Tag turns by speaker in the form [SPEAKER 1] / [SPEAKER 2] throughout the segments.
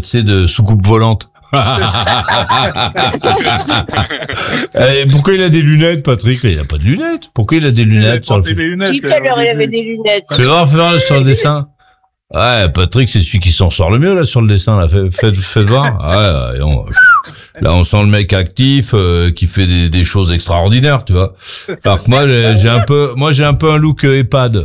[SPEAKER 1] tu sais, de soucoupe volante. Pourquoi il a des lunettes, Patrick? Il n'a pas de lunettes. Pourquoi il a des lunettes sur le film?
[SPEAKER 2] Tout à l'heure, il avait des lunettes.
[SPEAKER 1] C'est grave faire sur le dessin. Ouais, Patrick, c'est celui qui s'en sort le mieux là sur le dessin. Là, faites voir. Ouais, là, on sent le mec actif qui fait des choses extraordinaires, tu vois. Alors que moi, j'ai un peu un look EHPAD.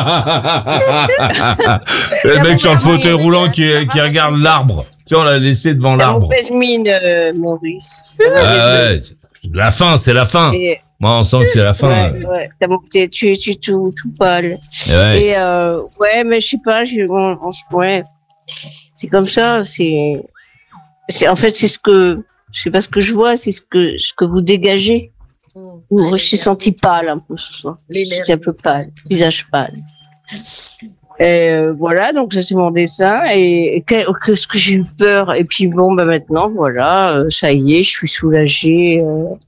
[SPEAKER 1] Le mec sur le fauteuil roulant qui regarde l'arbre. Tu sais, on l'a laissé devant l'arbre.
[SPEAKER 2] C'est mon mine, Maurice.
[SPEAKER 1] Ouais, la fin, c'est la fin. Moi, on sent que c'est la fin.
[SPEAKER 2] Ouais. Tu es tout pâle.
[SPEAKER 1] Ouais.
[SPEAKER 2] Et ouais, mais je sais pas, ouais, c'est comme ça. En fait, c'est ce que, je sais pas ce que je vois, c'est ce que vous dégagez. Je suis sentie pâle un peu ce soir. Je suis un peu pâle, visage pâle. Et voilà, donc ça c'est mon dessin. Et qu'est-ce que j'ai eu peur. Et puis bon, maintenant, voilà, ça y est, je suis soulagée.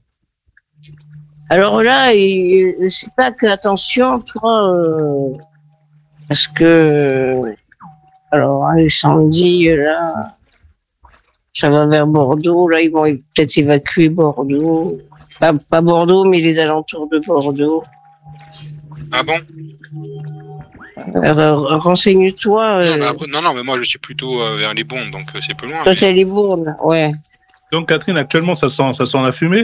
[SPEAKER 2] Alors là, c'est pas que attention, toi, parce que alors l'incendie là, ça va vers Bordeaux. Là, ils vont peut-être évacuer Bordeaux, pas Bordeaux, mais les alentours de Bordeaux.
[SPEAKER 3] Ah bon?
[SPEAKER 2] Renseigne-toi.
[SPEAKER 3] Non, mais moi je suis plutôt vers les Bondes, donc c'est peu loin.
[SPEAKER 2] Toi, c'est les Bournes, ouais.
[SPEAKER 4] Donc Catherine, actuellement, ça sent la fumée?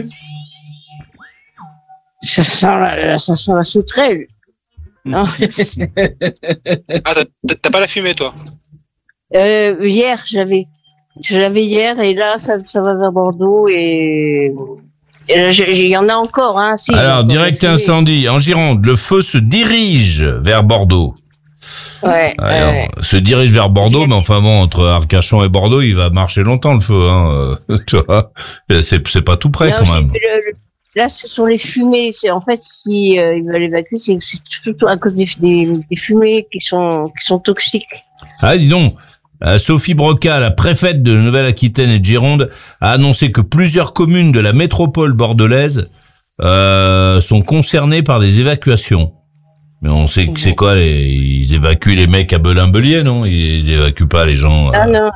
[SPEAKER 2] Ça sent la sauterelle. Non.
[SPEAKER 3] Ah, t'as pas la fumée, toi?
[SPEAKER 2] Hier, je l'avais hier, et là, ça va vers Bordeaux, et là, il y en a encore, hein. Si,
[SPEAKER 1] alors, direct incendie. En Gironde, le feu se dirige vers Bordeaux.
[SPEAKER 2] Ouais.
[SPEAKER 1] Alors, se dirige vers Bordeaux, mais enfin bon, entre Arcachon et Bordeaux, il va marcher longtemps, le feu, hein. Tu vois. C'est pas tout près, quand même.
[SPEAKER 2] Là, ce sont les fumées. C'est en fait, si ils veulent évacuer, c'est surtout à cause des fumées qui sont toxiques.
[SPEAKER 1] Ah, dis donc. Sophie Broca, la préfète de Nouvelle-Aquitaine et de Gironde, a annoncé que plusieurs communes de la métropole bordelaise sont concernées par des évacuations. Mais on sait que c'est quoi, ils évacuent les mecs à Belin-Bellier, non? Ils évacuent pas les gens.
[SPEAKER 2] Ah non.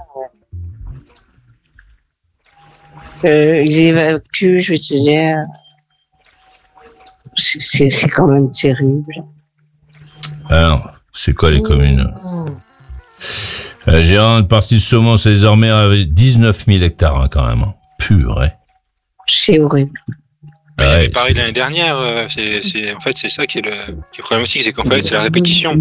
[SPEAKER 2] Ils évacuent, je vais te dire. C'est quand même terrible.
[SPEAKER 1] Alors, c'est quoi les communes? Gironde, partie de Saumon, c'est désormais avec 19 000 hectares, hein, quand même. Purée.
[SPEAKER 2] C'est horrible.
[SPEAKER 3] Il y avait Paris l'année dernière, en fait, c'est ça qui est problématique, c'est qu'en fait, c'est la répétition.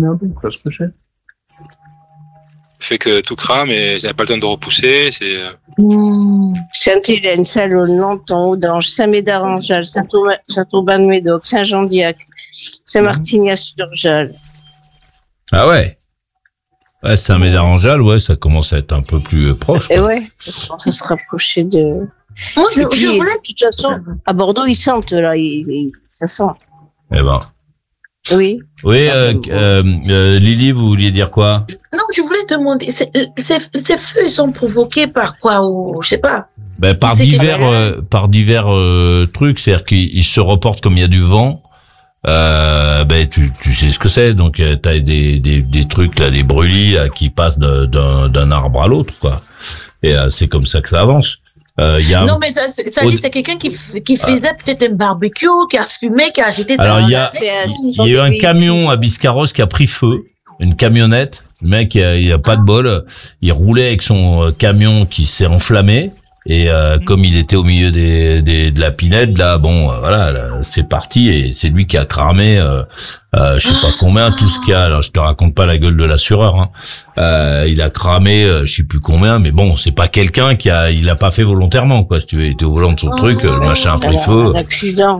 [SPEAKER 3] Fait que tout crame et ils n'avaient pas le temps de repousser, c'est...
[SPEAKER 2] Sainte-Hélène, Salonne, Menton, Audange, Saint-Médard-en-Jalles, Saint-Aubin-de-Médoc, Saint-Jean-d'Iac, Saint-Martignas-sur-Jalles.
[SPEAKER 1] Ah ouais? Ouais, Saint-Médard-en-Jalles, ouais, ça commence à être un peu plus proche, quoi.
[SPEAKER 2] Et ouais, ça se rapprocher de...
[SPEAKER 5] Moi,
[SPEAKER 2] et puis, de toute façon, à Bordeaux, ils sentent, là, ça sent.
[SPEAKER 1] Eh ben.
[SPEAKER 2] Oui.
[SPEAKER 1] Oui, Lily, vous vouliez dire quoi?
[SPEAKER 5] Non, je voulais te demander, ces feux, ils sont provoqués par quoi, ou je sais pas?
[SPEAKER 1] Ben, par divers trucs, c'est-à-dire qu'ils se reportent comme il y a du vent. Ben, tu sais ce que c'est, donc t'as des trucs là, des brûlis là, qui passent d'un arbre à l'autre, quoi. Et c'est comme ça que ça avance.
[SPEAKER 5] Non, mais ça dit, c'est quelqu'un qui faisait peut-être un barbecue, qui a fumé, qui a jeté.
[SPEAKER 1] Alors, il y a eu un camion à Biscarrosse qui a pris feu, une camionnette. Le mec, il a pas de bol. Il roulait avec son camion qui s'est enflammé. Et comme il était au milieu de la pinède, là, bon, voilà, là, c'est parti. Et c'est lui qui a cramé, je sais pas combien, tout ce qu'il y a. Alors, je te raconte pas la gueule de l'assureur, hein. Il a cramé, je sais plus combien, mais bon, c'est pas quelqu'un il a pas fait volontairement, quoi. Si tu veux, il était au volant de son truc, le machin a pris feu.
[SPEAKER 2] Un accident.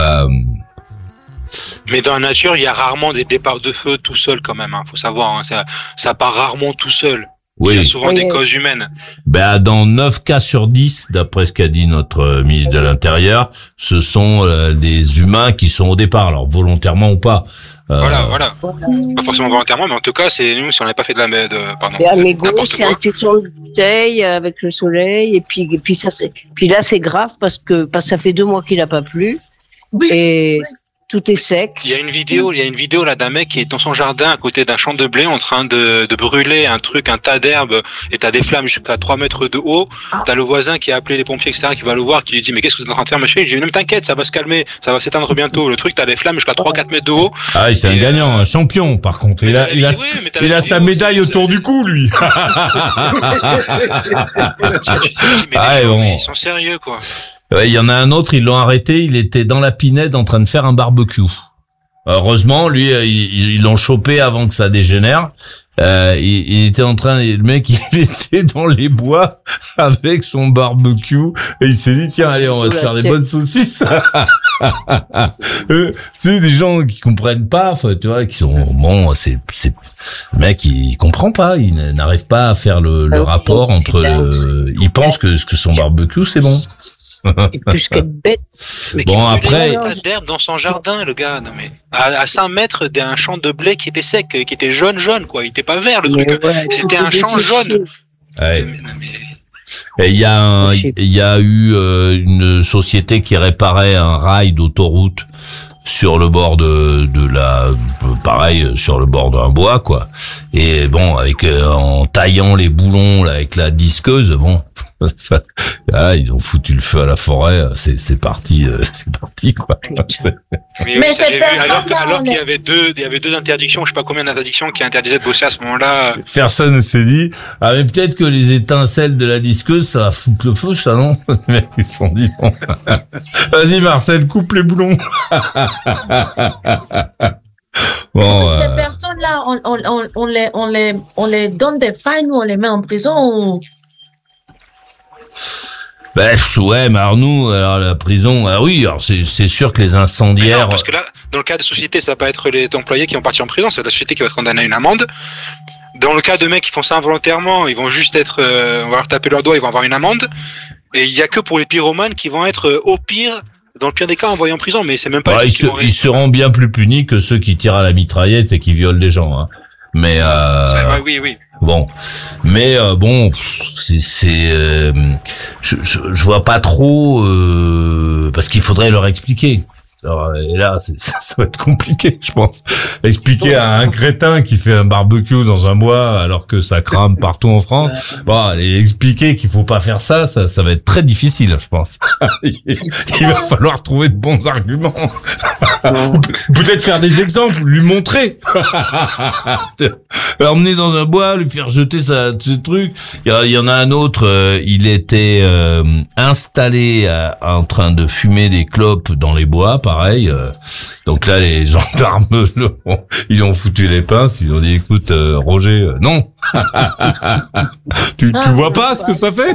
[SPEAKER 3] Mais dans la nature, il y a rarement des départs de feu tout seul, quand même, hein. Faut savoir, hein, ça part rarement tout seul.
[SPEAKER 1] Oui.
[SPEAKER 3] Il y a souvent des causes humaines.
[SPEAKER 1] Ben, dans 9 cas sur 10, d'après ce qu'a dit notre ministre de l'Intérieur, ce sont des humains qui sont au départ, alors volontairement ou pas.
[SPEAKER 3] Voilà. Pas forcément volontairement, mais en tout cas, c'est nous, si on n'avait pas fait de la pardon.
[SPEAKER 2] Et à Mégo, c'est un petit son de bouteille avec le soleil, et puis là, c'est grave parce que ça fait 2 mois qu'il n'a pas plu.
[SPEAKER 5] Oui.
[SPEAKER 2] Et tout est sec.
[SPEAKER 3] Il y a une vidéo là d'un mec qui est dans son jardin à côté d'un champ de blé en train de brûler un tas d'herbe, et t'as des flammes jusqu'à 3 mètres de haut. T'as le voisin qui a appelé les pompiers, etc., qui va le voir, qui lui dit mais qu'est-ce que vous êtes en train de faire, monsieur? Il dit non, t'inquiète, ça va se calmer, ça va s'éteindre bientôt. Le truc, t'as des flammes jusqu'à 3-4 mètres de haut.
[SPEAKER 1] Ah, c'est un gagnant, un champion, par contre. Il a sa médaille autour du cou, lui.
[SPEAKER 3] Ils sont sérieux, quoi.
[SPEAKER 1] Ouais, il y en a un autre, ils l'ont arrêté, il était dans la pinède en train de faire un barbecue. Heureusement, lui, ils l'ont chopé avant que ça dégénère. Il était en train, le mec, il était dans les bois avec son barbecue et il s'est dit tiens, allez, on va se faire des bonnes saucisses. C'est des gens qui comprennent pas, tu vois, qui sont bon, c'est le mec, il comprend pas, il n'arrive pas à faire le rapport entre il pense que son barbecue c'est bon.
[SPEAKER 2] C'est plus que bête.
[SPEAKER 3] Mais
[SPEAKER 1] bon, après.
[SPEAKER 3] Il a d'herbe dans son jardin, le gars. Non, mais à 5 mètres d'un champ de blé qui était sec, qui était jaune, quoi. Il était pas vert, le truc. Ouais, c'était un champ jaune.
[SPEAKER 1] Ouais. Et il y a eu une société qui réparait un rail d'autoroute sur le bord sur le bord d'un bois, quoi. Et bon, en taillant les boulons, là, avec la disqueuse, bon, là, ils ont foutu le feu à la forêt, c'est parti, quoi.
[SPEAKER 3] Mais c'est alors qu'il y avait deux interdictions, je sais pas combien d'interdictions qui interdisaient de bosser à ce moment-là.
[SPEAKER 1] Personne ne s'est dit, ah, mais peut-être que les étincelles de la disqueuse, ça va foutre le feu, ça, non? Les mecs, ils se sont dit, bon. Vas-y, Marcel, coupe les boulons. Bon,
[SPEAKER 5] ces personnes-là, on les donne des fines ou on les met en prison ou...
[SPEAKER 1] Bref, ouais, mais alors la prison, oui, alors c'est sûr que les incendiaires.
[SPEAKER 3] Non, parce que là, dans le cas de société, ça va pas être les employés qui vont partir en prison, c'est la société qui va être condamnée à une amende. Dans le cas de mecs qui font ça involontairement, ils vont juste être, on va leur taper leurs doigts, ils vont avoir une amende. Et il y a que pour les pyromanes qui vont être au pire, dans le pire des cas, envoyés en prison, mais c'est même pas.
[SPEAKER 1] Ils seront bien plus punis que ceux qui tirent à la mitraillette et qui violent les gens, hein. Mais
[SPEAKER 3] oui.
[SPEAKER 1] Bon, mais bon, je vois pas trop parce qu'il faudrait leur expliquer. Alors, et là, ça va être compliqué, je pense. Expliquer à un crétin qui fait un barbecue dans un bois alors que ça crame partout en France. Bon, expliquer qu'il faut pas faire ça va être très difficile, je pense. Il va falloir trouver de bons arguments. Peut-être faire des exemples, lui montrer. L'emmener dans un bois, lui faire jeter ce truc. Il y en a un autre, il était installé en train de fumer des clopes dans les bois, pareil. Donc là, les gendarmes, ils ont foutu les pinces, ils ont dit, écoute, Roger, non. tu vois pas ce que ça fait?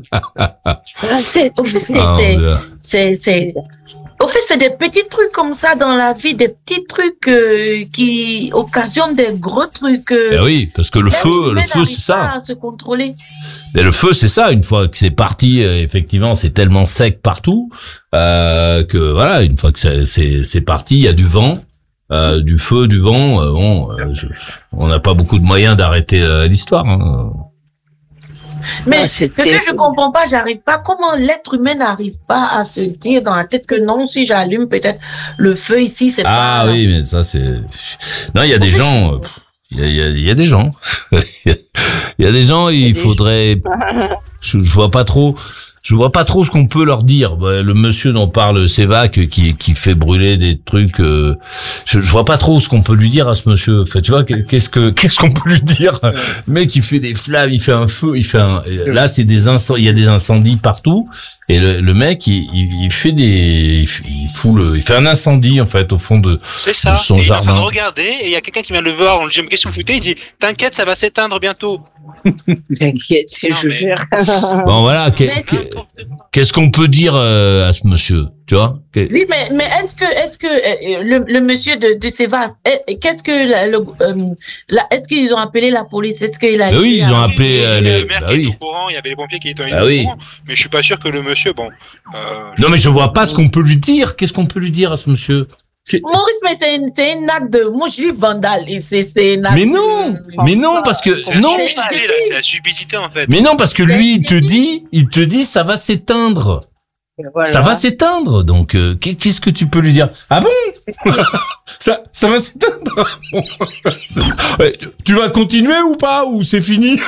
[SPEAKER 5] Au fait, c'est des petits trucs comme ça dans la vie, des petits trucs qui occasionnent des gros trucs.
[SPEAKER 1] Oui, parce que le feu, c'est ça.
[SPEAKER 5] Pas à se contrôler.
[SPEAKER 1] Et le feu, c'est ça. Une fois que c'est parti, effectivement, c'est tellement sec partout que voilà, une fois que c'est parti, il y a du vent, du feu, du vent. On n'a pas beaucoup de moyens d'arrêter l'histoire. Hein.
[SPEAKER 5] Mais ce que je comprends pas, j'arrive pas. Comment l'être humain n'arrive pas à se dire dans la tête que non, si j'allume peut-être le feu ici, c'est pas.
[SPEAKER 1] Ah oui, mais ça c'est. Non, il y a des gens. Il y a des gens. Il y a des gens. Il faudrait. Je vois pas trop. Je vois pas trop ce qu'on peut leur dire. Le monsieur dont parle Sévac qui fait brûler des trucs. Je vois pas trop ce qu'on peut lui dire à ce monsieur. Enfin, tu vois, qu'est-ce qu'on peut lui dire? Le mec, il fait des flammes, il fait un feu, là, c'est des incendies. Il y a des incendies partout. Et le mec, il fait il fait un incendie en fait au fond de son jardin. Il est en train
[SPEAKER 3] de regarder et il y a quelqu'un qui vient le voir. On lui dit mais qu'est-ce que vous foutez? Il dit t'inquiète, ça va s'éteindre bientôt.
[SPEAKER 2] T'inquiète, je gère.
[SPEAKER 1] Bon voilà, qu'est-ce qu'on peut dire à ce monsieur, tu vois?
[SPEAKER 5] Oui, mais est-ce que le monsieur de Sévac, qu'est-ce que est-ce qu'ils ont appelé la police? Est-ce qu'il a?
[SPEAKER 1] Oui, ils ont appelé
[SPEAKER 3] le maire qui était au courant. Il y avait les pompiers qui étaient au courant. Mais je suis pas sûr que le monsieur, bon.
[SPEAKER 1] Non, mais je vois pas ce qu'on peut lui dire. Qu'est-ce qu'on peut lui dire à ce monsieur?
[SPEAKER 5] Maurice, mais c'est un acte de, moi je dis vandale, et c'est un acte.
[SPEAKER 1] Mais non, parce que, non.
[SPEAKER 3] C'est la subicité, en fait.
[SPEAKER 1] Mais non, parce que lui, il te dit, ça va s'éteindre.
[SPEAKER 2] Voilà.
[SPEAKER 1] Ça va s'éteindre. Donc, qu'est-ce que tu peux lui dire? Ah bon? ça va s'éteindre. Ouais, tu vas continuer ou pas? Ou c'est fini?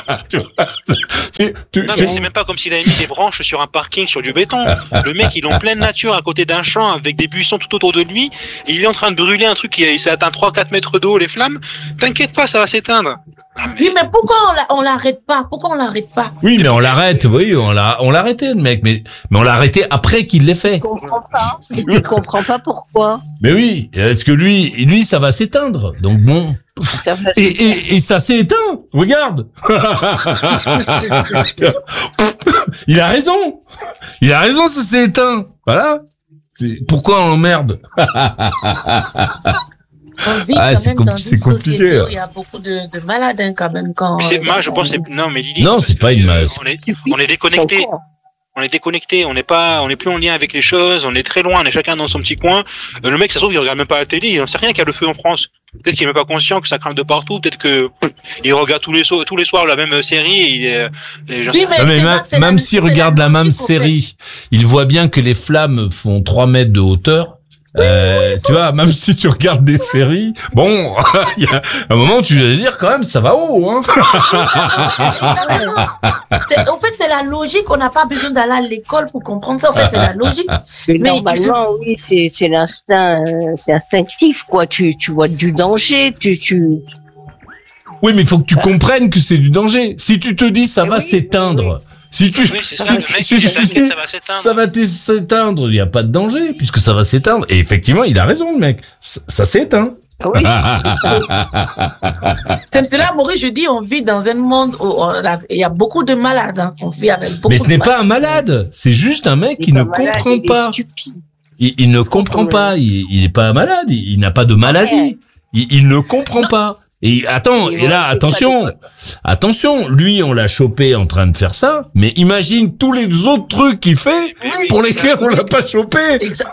[SPEAKER 3] Non, mais c'est même pas comme s'il avait mis des branches sur un parking, sur du béton. Le mec, il est en pleine nature, à côté d'un champ, avec des buissons tout autour de lui, et il est en train de brûler un truc qui s'est atteint 3-4 mètres d'eau, les flammes. T'inquiète pas, ça va s'éteindre.
[SPEAKER 5] Oui, mais pourquoi on l'arrête pas? Pourquoi on l'arrête pas?
[SPEAKER 1] Oui, mais on l'arrête, oui, on l'a arrêté, le mec, mais on l'a arrêté après qu'il l'ait fait.
[SPEAKER 2] Je comprends pas. Je comprends pas pourquoi.
[SPEAKER 1] Mais oui, est-ce que lui, ça va s'éteindre. Donc bon. Et ça s'est éteint. Regarde. Il a raison. Ça s'est éteint. Voilà. Pourquoi on l'emmerde?
[SPEAKER 5] On vit quand même dans une société où il y a beaucoup de malades quand même.
[SPEAKER 3] Moi, je pense non, mais Lily.
[SPEAKER 1] Non, c'est pas une maladie.
[SPEAKER 3] On est déconnecté. On est déconnecté, on n'est plus en lien avec les choses, on est très loin, on est chacun dans son petit coin. Le mec, ça se trouve, il regarde même pas la télé, il en sait rien qu'il y a le feu en France. Peut-être qu'il est même pas conscient que ça crame de partout, peut-être que il regarde tous les soirs la même série et
[SPEAKER 1] même s'il regarde la même série, il voit bien que les flammes font 3 mètres de hauteur. Tu vois, même si tu regardes des séries, bon, il y a un moment où tu vas dire quand même, ça va haut, hein.
[SPEAKER 5] En fait, c'est la logique. On n'a pas besoin d'aller à l'école pour comprendre ça. En fait, c'est la logique.
[SPEAKER 2] Mais normalement, oui, c'est l'instinct, c'est instinctif, quoi. Tu vois du danger,
[SPEAKER 1] Oui, mais il faut que tu comprennes que c'est du danger. Si tu te dis, ça va s'éteindre. Si tu, ça va s'éteindre, il n'y a pas de danger, puisque ça va s'éteindre. Et effectivement, il a raison, le mec. Ça s'éteint.
[SPEAKER 2] Oui.
[SPEAKER 5] C'est cela, Maurice, je dis, on vit dans un monde où il y a beaucoup de malades. Hein. On vit avec beaucoup
[SPEAKER 1] Mais ce n'est pas un malade. C'est juste un mec qui ne comprend pas. Il ne comprend pas. Il n'est pas un malade. Il n'a pas de maladie. Il ne comprend pas. Et attends, et là, attention, lui, on l'a chopé en train de faire ça, mais imagine tous les autres trucs qu'il fait pour lesquels on l'a pas chopé.
[SPEAKER 5] Exact.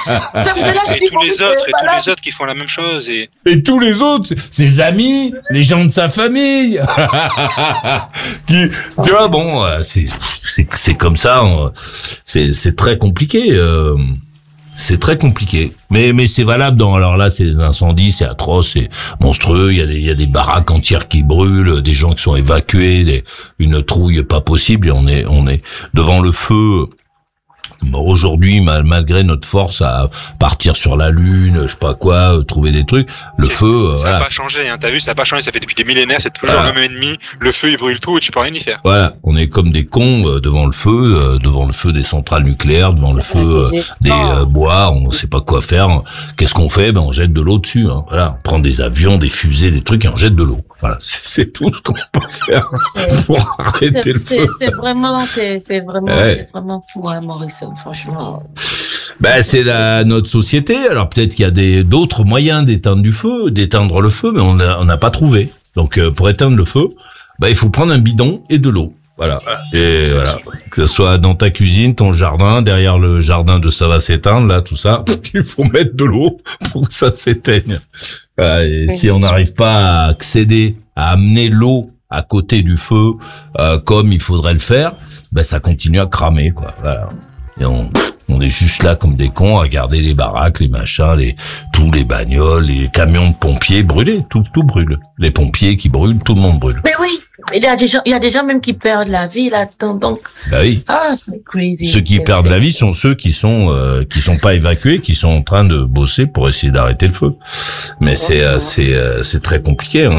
[SPEAKER 3] Et tous les autres qui font la même chose et
[SPEAKER 1] tous les autres, ses amis, les gens de sa famille, tu vois, bon, c'est comme ça, c'est très compliqué. C'est très compliqué, mais c'est valable alors là, c'est des incendies, c'est atroce, c'est monstrueux. Il y a des baraques entières qui brûlent, des gens qui sont évacués, une trouille pas possible. Et on est devant le feu. Bon, aujourd'hui, malgré notre force à partir sur la Lune, je sais pas quoi, trouver des trucs, le feu,
[SPEAKER 3] ça a pas changé, hein, t'as vu, ça a pas changé, ça fait depuis des millénaires, c'est toujours le même ennemi, le feu il brûle tout et tu peux rien y faire.
[SPEAKER 1] Voilà, on est comme des cons devant le feu des centrales nucléaires, devant le feu des bois, on sait pas quoi faire. Qu'est-ce qu'on fait? Ben on jette de l'eau dessus, hein. Voilà, on prend des avions, des fusées, des trucs et on jette de l'eau. Voilà, c'est tout ce qu'on peut faire pour arrêter le feu.
[SPEAKER 5] C'est vraiment fou, hein, Maurice. Franchement.
[SPEAKER 1] Ben c'est notre société. Alors peut-être qu'il y a d'autres moyens d'éteindre le feu, mais on n'a pas trouvé. Donc pour éteindre le feu, ben il faut prendre un bidon et de l'eau. Voilà. Et voilà. Que ce soit dans ta cuisine, ton jardin, derrière le jardin de ça va s'éteindre, là, tout ça, il faut mettre de l'eau pour que ça s'éteigne. Voilà. Et si on n'arrive pas à accéder, à amener l'eau à côté du feu, comme il faudrait le faire, ben ça continue à cramer, quoi. Voilà. Et on est juste là comme des cons à regarder les baraques, les machins, tous les bagnoles, les camions de pompiers brûlés, tout brûle. Les pompiers qui brûlent, tout le monde brûle.
[SPEAKER 5] Mais oui, il y a des gens même qui perdent la vie là-dedans, donc.
[SPEAKER 1] Bah oui.
[SPEAKER 5] Ah, c'est crazy.
[SPEAKER 1] Ceux qui perdent la vie sont ceux qui sont pas évacués, qui sont en train de bosser pour essayer d'arrêter le feu. Mais c'est très compliqué, hein,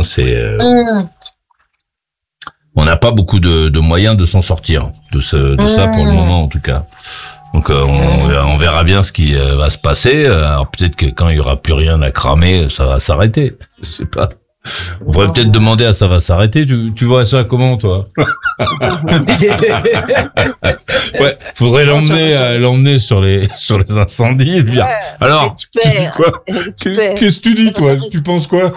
[SPEAKER 1] On n'a pas beaucoup de moyens de s'en sortir de ça pour le moment en tout cas. Donc on verra bien ce qui va se passer. Alors peut-être que quand il y aura plus rien à cramer, ça va s'arrêter. Je sais pas. On pourrait peut-être demander à ça va s'arrêter. Tu vois ça comment toi? Ouais, faudrait l'emmener sur les incendies. Bien. Alors, tu dis quoi? Qu'est-ce que tu dis toi? Tu penses quoi?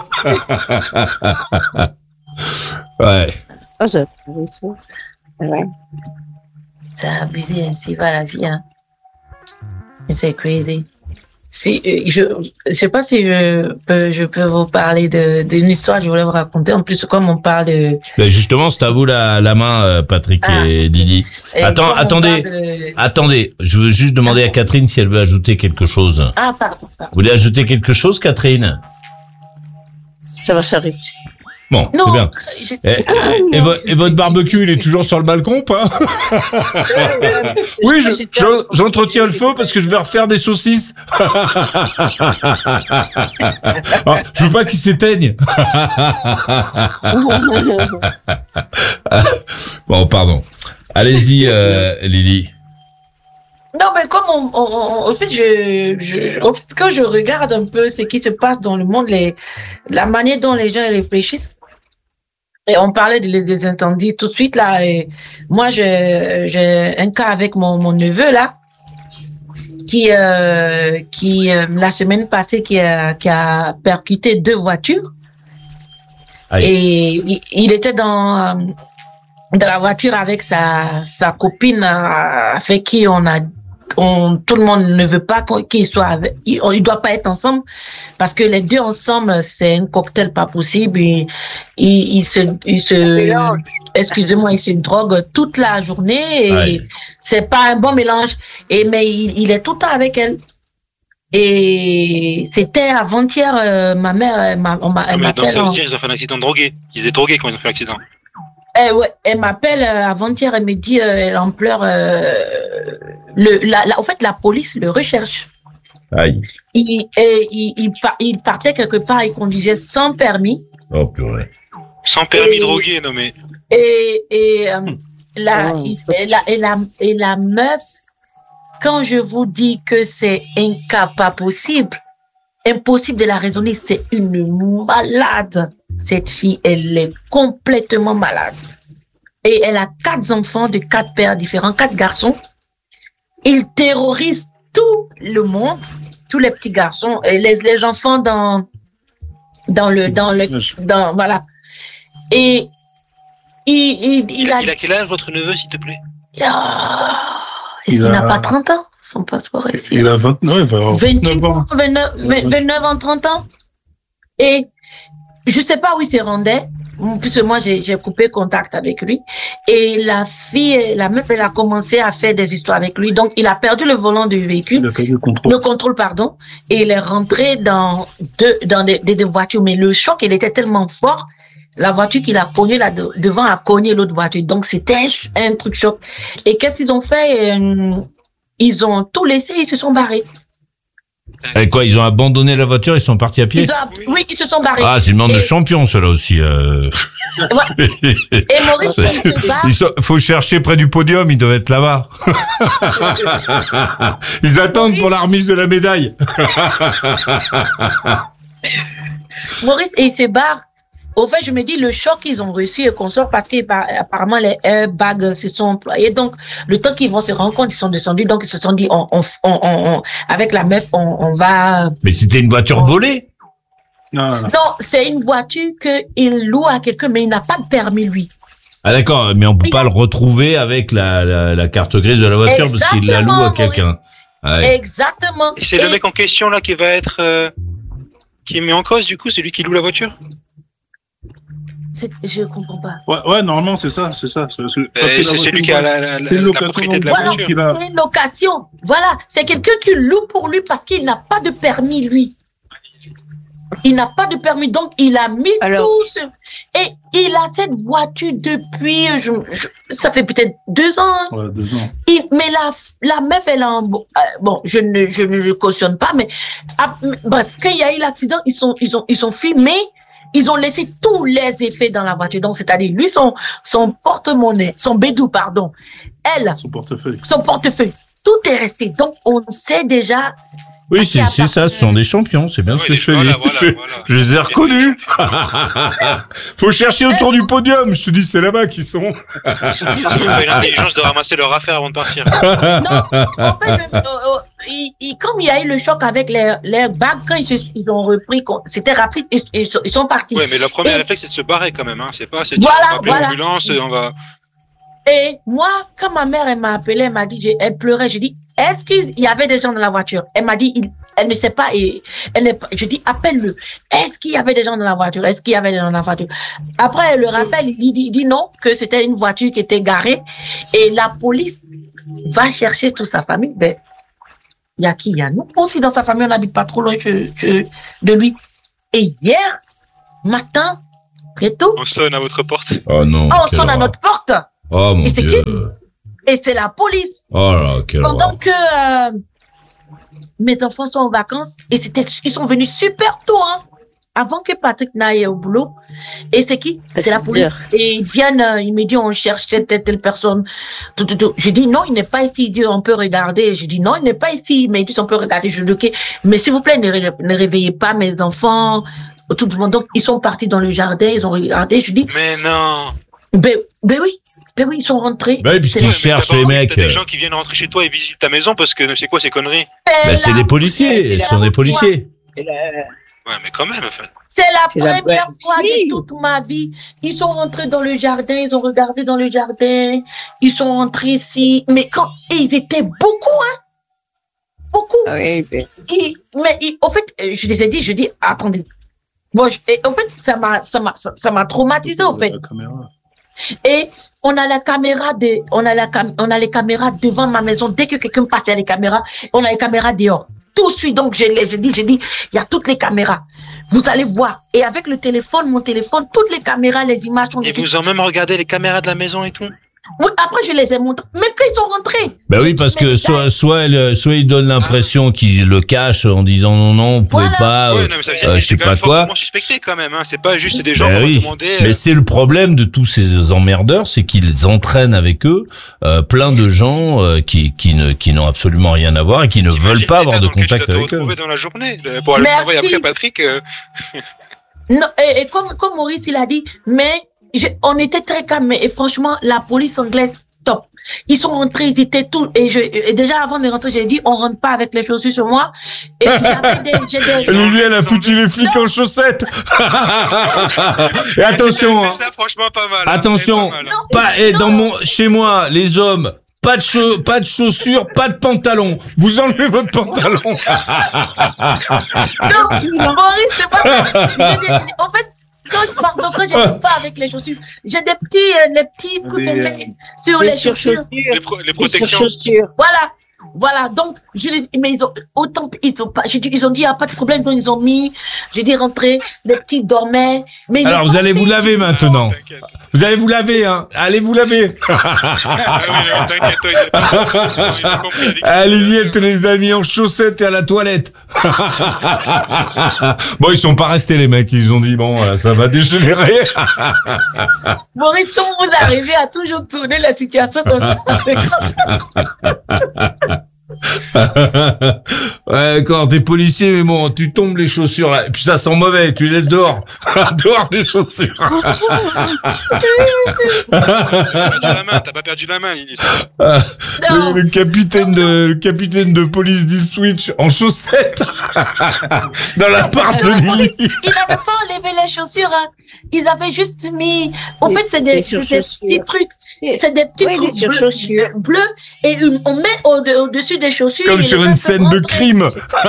[SPEAKER 1] Ouais.
[SPEAKER 2] Ah, ça. Ouais.
[SPEAKER 5] C'est abusé, ainsi va la vie, hein. C'est crazy. je sais pas si je peux vous parler d'une histoire que je voulais vous raconter. En plus, comme on parle de...
[SPEAKER 1] Ben justement, c'est à vous la main, Patrick et Lily. Attendez. Je veux juste demander à Catherine si elle veut ajouter quelque chose.
[SPEAKER 5] Ah, pardon.
[SPEAKER 1] Vous voulez ajouter quelque chose, Catherine?
[SPEAKER 2] Ça va s'arrêter.
[SPEAKER 1] Bon,
[SPEAKER 5] non,
[SPEAKER 1] c'est bien. Et votre barbecue, il est toujours sur le balcon, pas? Oui, j'entretiens le feu parce que je vais refaire des saucisses. Je veux pas qu'il s'éteigne. Bon, pardon. Allez-y, Lily.
[SPEAKER 5] Non, mais comme en fait, quand je regarde un peu ce qui se passe dans le monde, la manière dont les gens réfléchissent, et on parlait des incendies tout de suite là. Et moi, j'ai un cas avec mon neveu là, qui la semaine passée qui a percuté 2 voitures.
[SPEAKER 1] Aïe.
[SPEAKER 5] Et il était dans la voiture avec sa copine avec qui tout le monde ne veut pas qu'ils soient avec, il doit pas être ensemble parce que les deux ensemble c'est un cocktail pas possible. Il se excusez-moi, il se drogue toute la journée et
[SPEAKER 1] ouais.
[SPEAKER 5] C'est pas un bon mélange. Mais il est tout le temps avec elle. Et c'était avant-hier, ma mère, elle m'appelle.
[SPEAKER 3] Mais donc ça veut dire qu'ils ont fait un accident de drogué. Ils étaient drogués quand ils ont fait l'accident.
[SPEAKER 5] Ouais, elle m'appelle avant-hier, elle me dit, elle en pleure. En fait, la police le recherche.
[SPEAKER 1] Aïe.
[SPEAKER 5] Il partait quelque part, il conduisait sans permis.
[SPEAKER 1] Oh purée.
[SPEAKER 3] Sans permis drogué, non mais.
[SPEAKER 5] La meuf, quand je vous dis que c'est un cas pas possible, impossible de la raisonner, c'est une malade. Cette fille, elle est complètement malade. Et elle a 4 enfants de 4 pères différents, 4 garçons. Il terrorise tout le monde, tous les petits garçons, et les enfants voilà. Et il
[SPEAKER 3] a quel âge votre neveu, s'il te plaît?
[SPEAKER 5] Est-ce qu'il n'a pas 30 ans? Son passeport est...
[SPEAKER 4] Il a 29 ans.
[SPEAKER 5] 29 ans, 30 ans. Et je sais pas où il se rendait. Puisque moi, j'ai coupé contact avec lui. Et la meuf, elle a commencé à faire des histoires avec lui. Donc, il a perdu le volant du véhicule.
[SPEAKER 4] Il a perdu le contrôle.
[SPEAKER 5] Pardon. Et il est rentré dans des voitures. Mais le choc, il était tellement fort. La voiture qu'il a cognée là devant a cogné l'autre voiture. Donc, c'était un truc choc. Et qu'est-ce qu'ils ont fait? Ils ont tout laissé, ils se sont barrés.
[SPEAKER 1] Et quoi, ils ont abandonné la voiture, ils sont partis à pied?
[SPEAKER 5] Oui, ils se sont barrés.
[SPEAKER 1] Ah, c'est une bande de champions, ceux-là aussi.
[SPEAKER 5] Et Maurice,
[SPEAKER 1] faut chercher près du podium, ils doivent être là-bas. Ils attendent pour la remise de la médaille.
[SPEAKER 5] Maurice, et ils se barrent. Au fait, je me dis, le choc qu'ils ont reçu et qu'on sort parce qu'apparemment les airbags se sont employés. Donc, le temps qu'ils vont se rendre compte, ils sont descendus. Donc, ils se sont dit, avec la meuf, on va...
[SPEAKER 1] Mais c'était une voiture volée?
[SPEAKER 5] Non, c'est une voiture qu'il loue à quelqu'un, mais il n'a pas de permis, lui.
[SPEAKER 1] Ah d'accord, mais on peut pas le retrouver avec la carte grise de la voiture. Exactement, parce qu'il la loue à quelqu'un.
[SPEAKER 5] Ouais. Exactement.
[SPEAKER 3] Et c'est le mec en question là qui va être... qui est mis en cause, du coup, c'est lui qui loue la voiture?
[SPEAKER 5] Je comprends pas.
[SPEAKER 4] Ouais, normalement, c'est ça. C'est
[SPEAKER 3] celui qui a la propriété de la voiture.
[SPEAKER 5] C'est une location. Voilà. C'est quelqu'un qui loue pour lui parce qu'il n'a pas de permis, lui. Il n'a pas de permis. Donc, il a mis tout sur... Et il a cette voiture depuis... ça fait peut-être 2 ans.
[SPEAKER 4] Ouais, 2 ans.
[SPEAKER 5] Mais la meuf, elle a... Bon, je ne le cautionne pas, mais... Bref, quand il y a eu l'accident, ils sont filmés. Ils ont laissé tous les effets dans la voiture. Donc, c'est-à-dire, lui, son porte-monnaie, son bédou, pardon. Elle. Son portefeuille. Tout est resté. Donc, on sait déjà.
[SPEAKER 1] Oui, c'est ça. Ce sont des champions. C'est bien ce que je te dis. Je les ai reconnus. Faut chercher autour du podium. Je te dis, c'est là-bas qu'ils sont.
[SPEAKER 3] Ils ont pas eu l'intelligence de ramasser leur affaire avant de partir.
[SPEAKER 5] Non, en fait, comme il y a eu le choc avec les bagues, quand ils ont repris, c'était rapide, ils sont partis.
[SPEAKER 3] Oui, mais le premier réflexe, c'est de se barrer quand même. Hein. C'est pas, on va appeler l'ambulance, on va...
[SPEAKER 5] Et moi, quand ma mère, elle m'a appelé, elle m'a dit, elle pleurait, j'ai dit, est-ce qu'il y avait des gens dans la voiture? Elle m'a dit, elle ne sait pas et je dis, appelle-le. Est-ce qu'il y avait des gens dans la voiture? Est-ce qu'il y avait des gens dans la voiture? Après, elle le rappelle, il dit non, que c'était une voiture qui était garée et la police va chercher toute sa famille. Ben, il y a qui? Il y a nous aussi dans sa famille, on n'habite pas trop loin de lui. Et hier matin, très tôt,
[SPEAKER 3] on sonne à votre porte.
[SPEAKER 1] Oh non.
[SPEAKER 5] On sonne à notre porte.
[SPEAKER 1] Oh mon
[SPEAKER 5] et c'est
[SPEAKER 1] Dieu.
[SPEAKER 5] Et c'est la police.
[SPEAKER 1] Oh là, quelle
[SPEAKER 5] Pendant
[SPEAKER 1] horreur.
[SPEAKER 5] que mes enfants sont en vacances, et ils sont venus super tôt, hein, avant que Patrick n'aille au boulot. Et c'est qui? C'est la police. Et ils viennent, ils me disent, on cherche telle personne. Tout. Je dis, non, il n'est pas ici. Il dit, on peut regarder. Je dis, non, il n'est pas ici. Mais ils disent, on peut regarder. Je dis, ok. Mais s'il vous plaît, ne réveillez pas mes enfants. Tout le monde. Donc, ils sont partis dans le jardin. Ils ont regardé. Je dis.
[SPEAKER 3] Mais non.
[SPEAKER 5] Ben oui, ils sont rentrés.
[SPEAKER 1] Ben oui, puisqu'ils cherchent les mecs.
[SPEAKER 3] T'as des gens qui viennent rentrer chez toi et visitent ta maison parce que c'est quoi ces conneries?
[SPEAKER 1] Ben, c'est des policiers. Ce sont des policiers.
[SPEAKER 3] Ouais, mais quand même, en fait.
[SPEAKER 5] C'est la première fois de toute ma vie. Ils sont rentrés dans le jardin, ils ont regardé dans le jardin, ils sont rentrés ici. Mais ils étaient beaucoup, hein. Beaucoup.
[SPEAKER 2] Oui,
[SPEAKER 5] au fait, je les ai dit, attendez. Bon, en fait, ça m'a traumatisé, en fait. Et on a les caméras devant ma maison. Dès que quelqu'un passe, il y a les caméras. On a les caméras dehors. Tout de suite, donc, j'ai dit, il y a toutes les caméras. Vous allez voir. Et avec mon téléphone, toutes les caméras, les images sont...
[SPEAKER 3] Et vous ont même regardé les caméras de la maison et tout?
[SPEAKER 5] Oui, après, je les ai montrés. Même quand ils sont rentrés.
[SPEAKER 1] Ben oui, parce que soit ils donnent l'impression qu'ils le cachent en disant non, vous pouvez pas,
[SPEAKER 3] ouais, non, mais ça veut dire
[SPEAKER 1] je sais pas quoi.
[SPEAKER 3] Suspecté quand même, hein. C'est pas juste des gens
[SPEAKER 1] Ben
[SPEAKER 3] qui
[SPEAKER 1] oui.
[SPEAKER 3] vont demander.
[SPEAKER 1] Mais c'est le problème de tous ces emmerdeurs, c'est qu'ils entraînent avec eux plein de gens qui n'ont absolument rien à voir et qui ne veulent pas avoir de contact avec eux.
[SPEAKER 3] Dans la journée pour aller travailler après, Patrick.
[SPEAKER 5] Non, et comme Maurice il a dit, mais on était très calme et franchement la police anglaise top. Ils sont rentrés, ils étaient tout et déjà avant de rentrer j'ai dit on rentre pas avec les chaussures sur moi. Et
[SPEAKER 1] Lily elle a foutu les flics en chaussettes. Et attention,
[SPEAKER 3] ça, franchement pas mal.
[SPEAKER 1] Attention, chez moi les hommes. Pas de chaussures, pas de pantalon. Vous enlevez votre pantalon.
[SPEAKER 5] Non, Maurice, c'est pas en fait, quand je ne pas avec les chaussures, j'ai les petits trucs qu'on met sur les chaussures.
[SPEAKER 3] Les protections.
[SPEAKER 5] Voilà, donc, mais ils ont dit, il n'y a pas de problème, donc ils ont mis, j'ai dit rentrer, les petits dormaient. Mais
[SPEAKER 1] alors, vous allez vous laver maintenant. Vous allez vous laver, hein. Allez vous laver. Allez-y, elle te les a mis en chaussettes et à la toilette. Bon, ils sont pas restés, les mecs. Ils ont dit, bon, ça va dégénérer.
[SPEAKER 5] Maurice, comment vous arrivez à toujours tourner la situation comme ça?
[SPEAKER 1] Ouais, d'accord, t'es policier, mais bon, tu tombes les chaussures là, et puis ça sent mauvais, tu les laisses dehors. Dehors les chaussures.
[SPEAKER 3] T'as pas perdu la main, Lily.
[SPEAKER 1] Le capitaine de police d'Ipswich en chaussettes dans l'appart de Lily.
[SPEAKER 5] Ils n'avaient pas enlevé les chaussures, hein. Ils avaient juste mis, en fait, c'est des petits trucs. C'est des petits trucs bleus et on met au-dessus des chaussures.
[SPEAKER 1] Comme sur une scène de crime.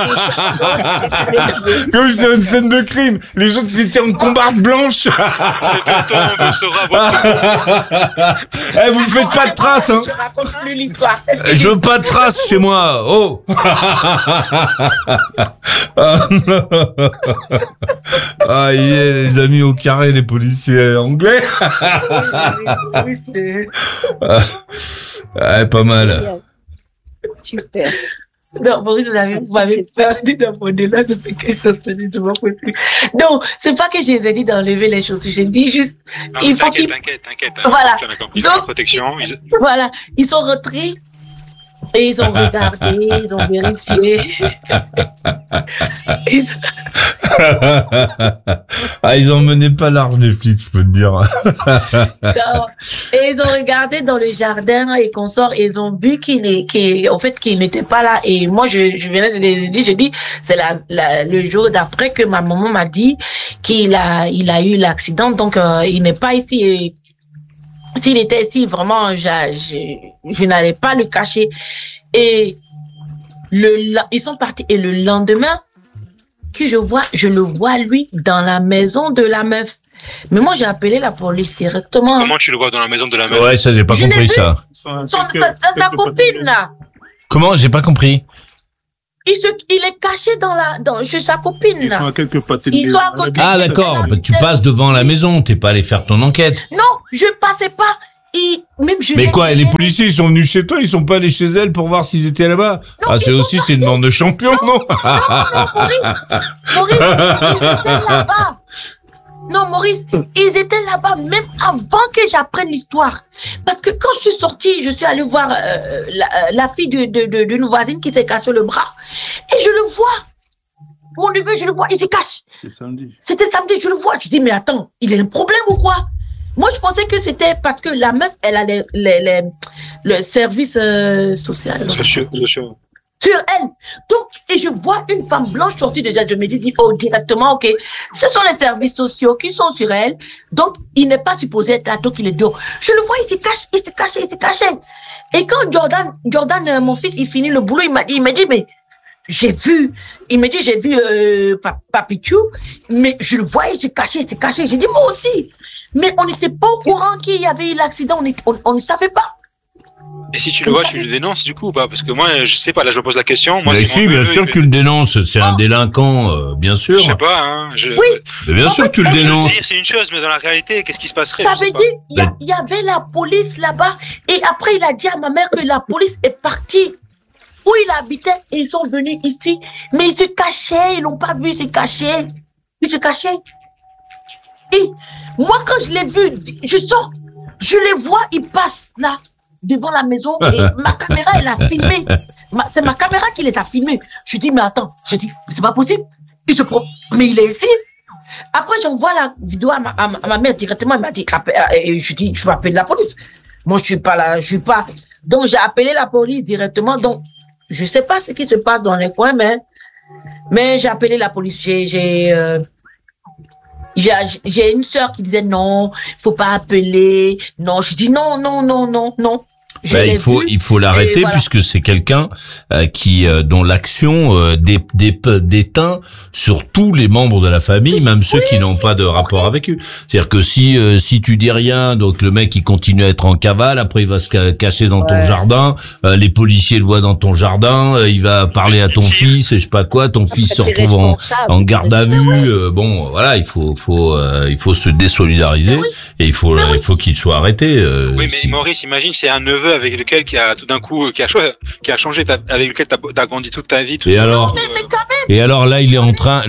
[SPEAKER 1] Comme sur une scène de crime. Les autres, c'était en combarde blanche.
[SPEAKER 3] C'est un temps, on saura votre...
[SPEAKER 1] Vous me faites pas de traces, hein.
[SPEAKER 5] Je raconte plus l'histoire.
[SPEAKER 1] Je veux pas de traces chez moi. Oh. Ah, les amis au carré, les policiers anglais. Ouais, pas mal.
[SPEAKER 2] Super.
[SPEAKER 5] Non, Maurice, vous m'avez perdu dans mon élan de ce que je m'en peux plus. Non, c'est pas que je les ai dit d'enlever les chaussures. J'ai dit juste,
[SPEAKER 3] non,
[SPEAKER 5] il faut qu'ils...
[SPEAKER 3] T'inquiète.
[SPEAKER 5] Voilà.
[SPEAKER 3] Donc, protection.
[SPEAKER 5] Voilà. Ils sont rentrés. Et ils ont regardé, ils ont vérifié.
[SPEAKER 1] Ils en menaient pas large, les flics, je peux te dire.
[SPEAKER 5] Non. Et ils ont regardé dans le jardin et qu'on sort, et ils ont vu qu'il n'était pas là. Et moi, je venais de les dire, j'ai dit, c'est le jour d'après que ma maman m'a dit qu'il a eu l'accident, donc il n'est pas ici. Et s'il était ici, vraiment, je n'allais pas le cacher. Et Ils sont partis et le lendemain, je le vois lui dans la maison de la meuf. Mais moi, j'ai appelé la police directement.
[SPEAKER 3] Comment tu le vois dans la maison de la meuf?
[SPEAKER 1] Ouais, ça, j'ai pas compris ça.
[SPEAKER 5] Sa copine, là.
[SPEAKER 1] Comment? J'ai pas compris.
[SPEAKER 5] Il est caché chez sa copine, là.
[SPEAKER 4] Ils sont à quelques pâtés
[SPEAKER 5] Ils sont à côté.
[SPEAKER 1] Ah, d'accord. Bah, tu passes devant la maison. T'es pas allé faire ton enquête.
[SPEAKER 5] Non, je passais pas.
[SPEAKER 1] Mais quoi, les policiers, ils sont venus chez toi, ils sont pas allés chez elle pour voir s'ils étaient là-bas? Non, c'est une bande de champions, non?
[SPEAKER 5] Maurice, ils étaient là-bas. Non, Maurice, ils étaient là-bas même avant que j'apprenne l'histoire. Parce que quand je suis sortie, je suis allée voir la fille d'une voisine qui s'est cassée le bras. Et je le vois. Mon neveu, je le vois, il se cache. C'était samedi, je le vois. Je dis, mais attends, il a un problème ou quoi? Moi, je pensais que c'était parce que la meuf, elle a le service social. Sur elle. Donc, et je vois une femme blanche sortie déjà. Je me dis, directement, ok, ce sont les services sociaux qui sont sur elle. Donc, il n'est pas supposé être là, donc il est dehors. Je le vois, il se cachait. Et quand Jordan, mon fils, il finit le boulot, il m'a dit, mais j'ai vu Papichou, mais je le vois, il se cachait. J'ai dit, moi aussi. Mais on n'était pas au courant qu'il y avait eu l'accident, on ne savait pas.
[SPEAKER 3] Et si tu le vois, tu le dénonces du coup ou pas? Parce que moi, je sais pas, là je me pose la question. Moi,
[SPEAKER 1] mais si, bien sûr que tu le dénonces, c'est un délinquant, bien sûr.
[SPEAKER 3] Je sais pas, hein.
[SPEAKER 5] Oui.
[SPEAKER 1] Mais bien sûr que tu le dénonces.
[SPEAKER 3] C'est une chose, mais dans la réalité, qu'est-ce qui se passerait?
[SPEAKER 5] Ça veut dire, il y avait la police là-bas, et après il a dit à ma mère que la police est partie. Où il habitait, et ils sont venus ici, mais ils se cachaient, ils l'ont pas vu, ils se cachaient. Et moi, quand je l'ai vu, je sors, je les vois, ils passent là, devant la maison, et ma caméra, elle a filmé. C'est ma caméra qui les a filmés. Je dis, mais attends, c'est pas possible. Mais il est ici. Après, j'envoie la vidéo à ma mère directement, elle m'a dit, et je dis, je vais appeler la police. Moi, je suis pas là, Donc, j'ai appelé la police directement, donc, je sais pas ce qui se passe dans les coins, mais j'ai appelé la police. J'ai une sœur qui disait non, faut pas appeler. Non, je dis non.
[SPEAKER 1] Il faut l'arrêter, voilà. Puisque c'est quelqu'un dont l'action déteint sur tous les membres de la famille, même ceux qui n'ont pas de rapport avec eux. C'est-à-dire que si tu dis rien, donc le mec il continue à être en cavale, après il va se cacher dans ton jardin, les policiers le voient dans ton jardin, il va parler à ton fils, et je sais pas quoi, ton fils se retrouve en garde à vue. Bon, voilà, il faut se désolidariser et il faut qu'il soit arrêté.
[SPEAKER 3] Oui, mais Maurice, imagine, c'est un neveu avec lequel qui a tout d'un coup qui a changé, avec lequel t'as grandi toute ta vie.
[SPEAKER 1] Et alors là, il est en train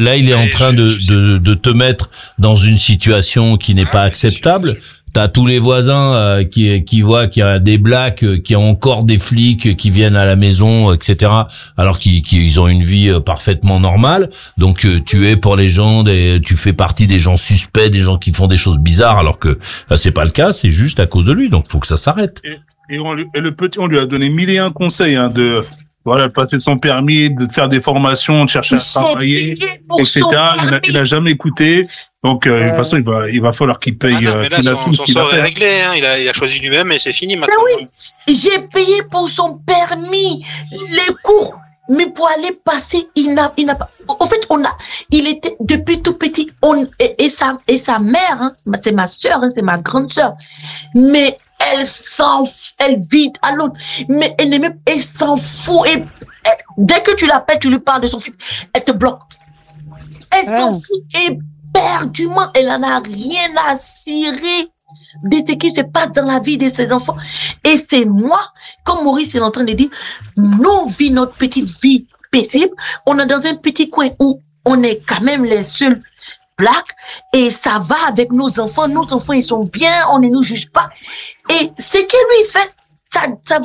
[SPEAKER 1] de te mettre dans une situation qui n'est pas acceptable. T'as tous les voisins qui voient qu'il y a des blacks, qu'il y a encore des flics qui viennent à la maison, etc. Alors qu'ils ont une vie parfaitement normale. Donc tu es pour les gens, tu fais partie des gens suspects, des gens qui font des choses bizarres, alors que c'est pas le cas. C'est juste à cause de lui. Donc faut que ça s'arrête.
[SPEAKER 4] Et le petit, on lui a donné 1001 conseils, de passer son permis, de faire des formations, de chercher à travailler, etc. Il a jamais écouté. Donc, de toute façon, il va falloir qu'il paye.
[SPEAKER 3] Mais là, son sort est réglé, hein. Il a choisi lui-même et c'est fini maintenant.
[SPEAKER 5] Mais oui, j'ai payé pour son permis, les cours. Mais pour aller passer, il n'a pas. En fait, il était depuis tout petit. Et sa mère, c'est ma sœur, c'est ma grande sœur. Mais elle vit à l'autre. Mais elle s'en fout. Et dès que tu l'appelles, tu lui parles de son fils, elle te bloque. Elle s'en fout éperdument. Elle en a rien à cirer de ce qui se passe dans la vie de ses enfants. Et c'est moi, comme Maurice est en train de dire, nous vivons notre petite vie paisible. On est dans un petit coin où on est quand même les seuls blacks et ça va avec nos enfants. Nos enfants, ils sont bien, on ne nous juge pas. Et ce qu'il lui fait, ça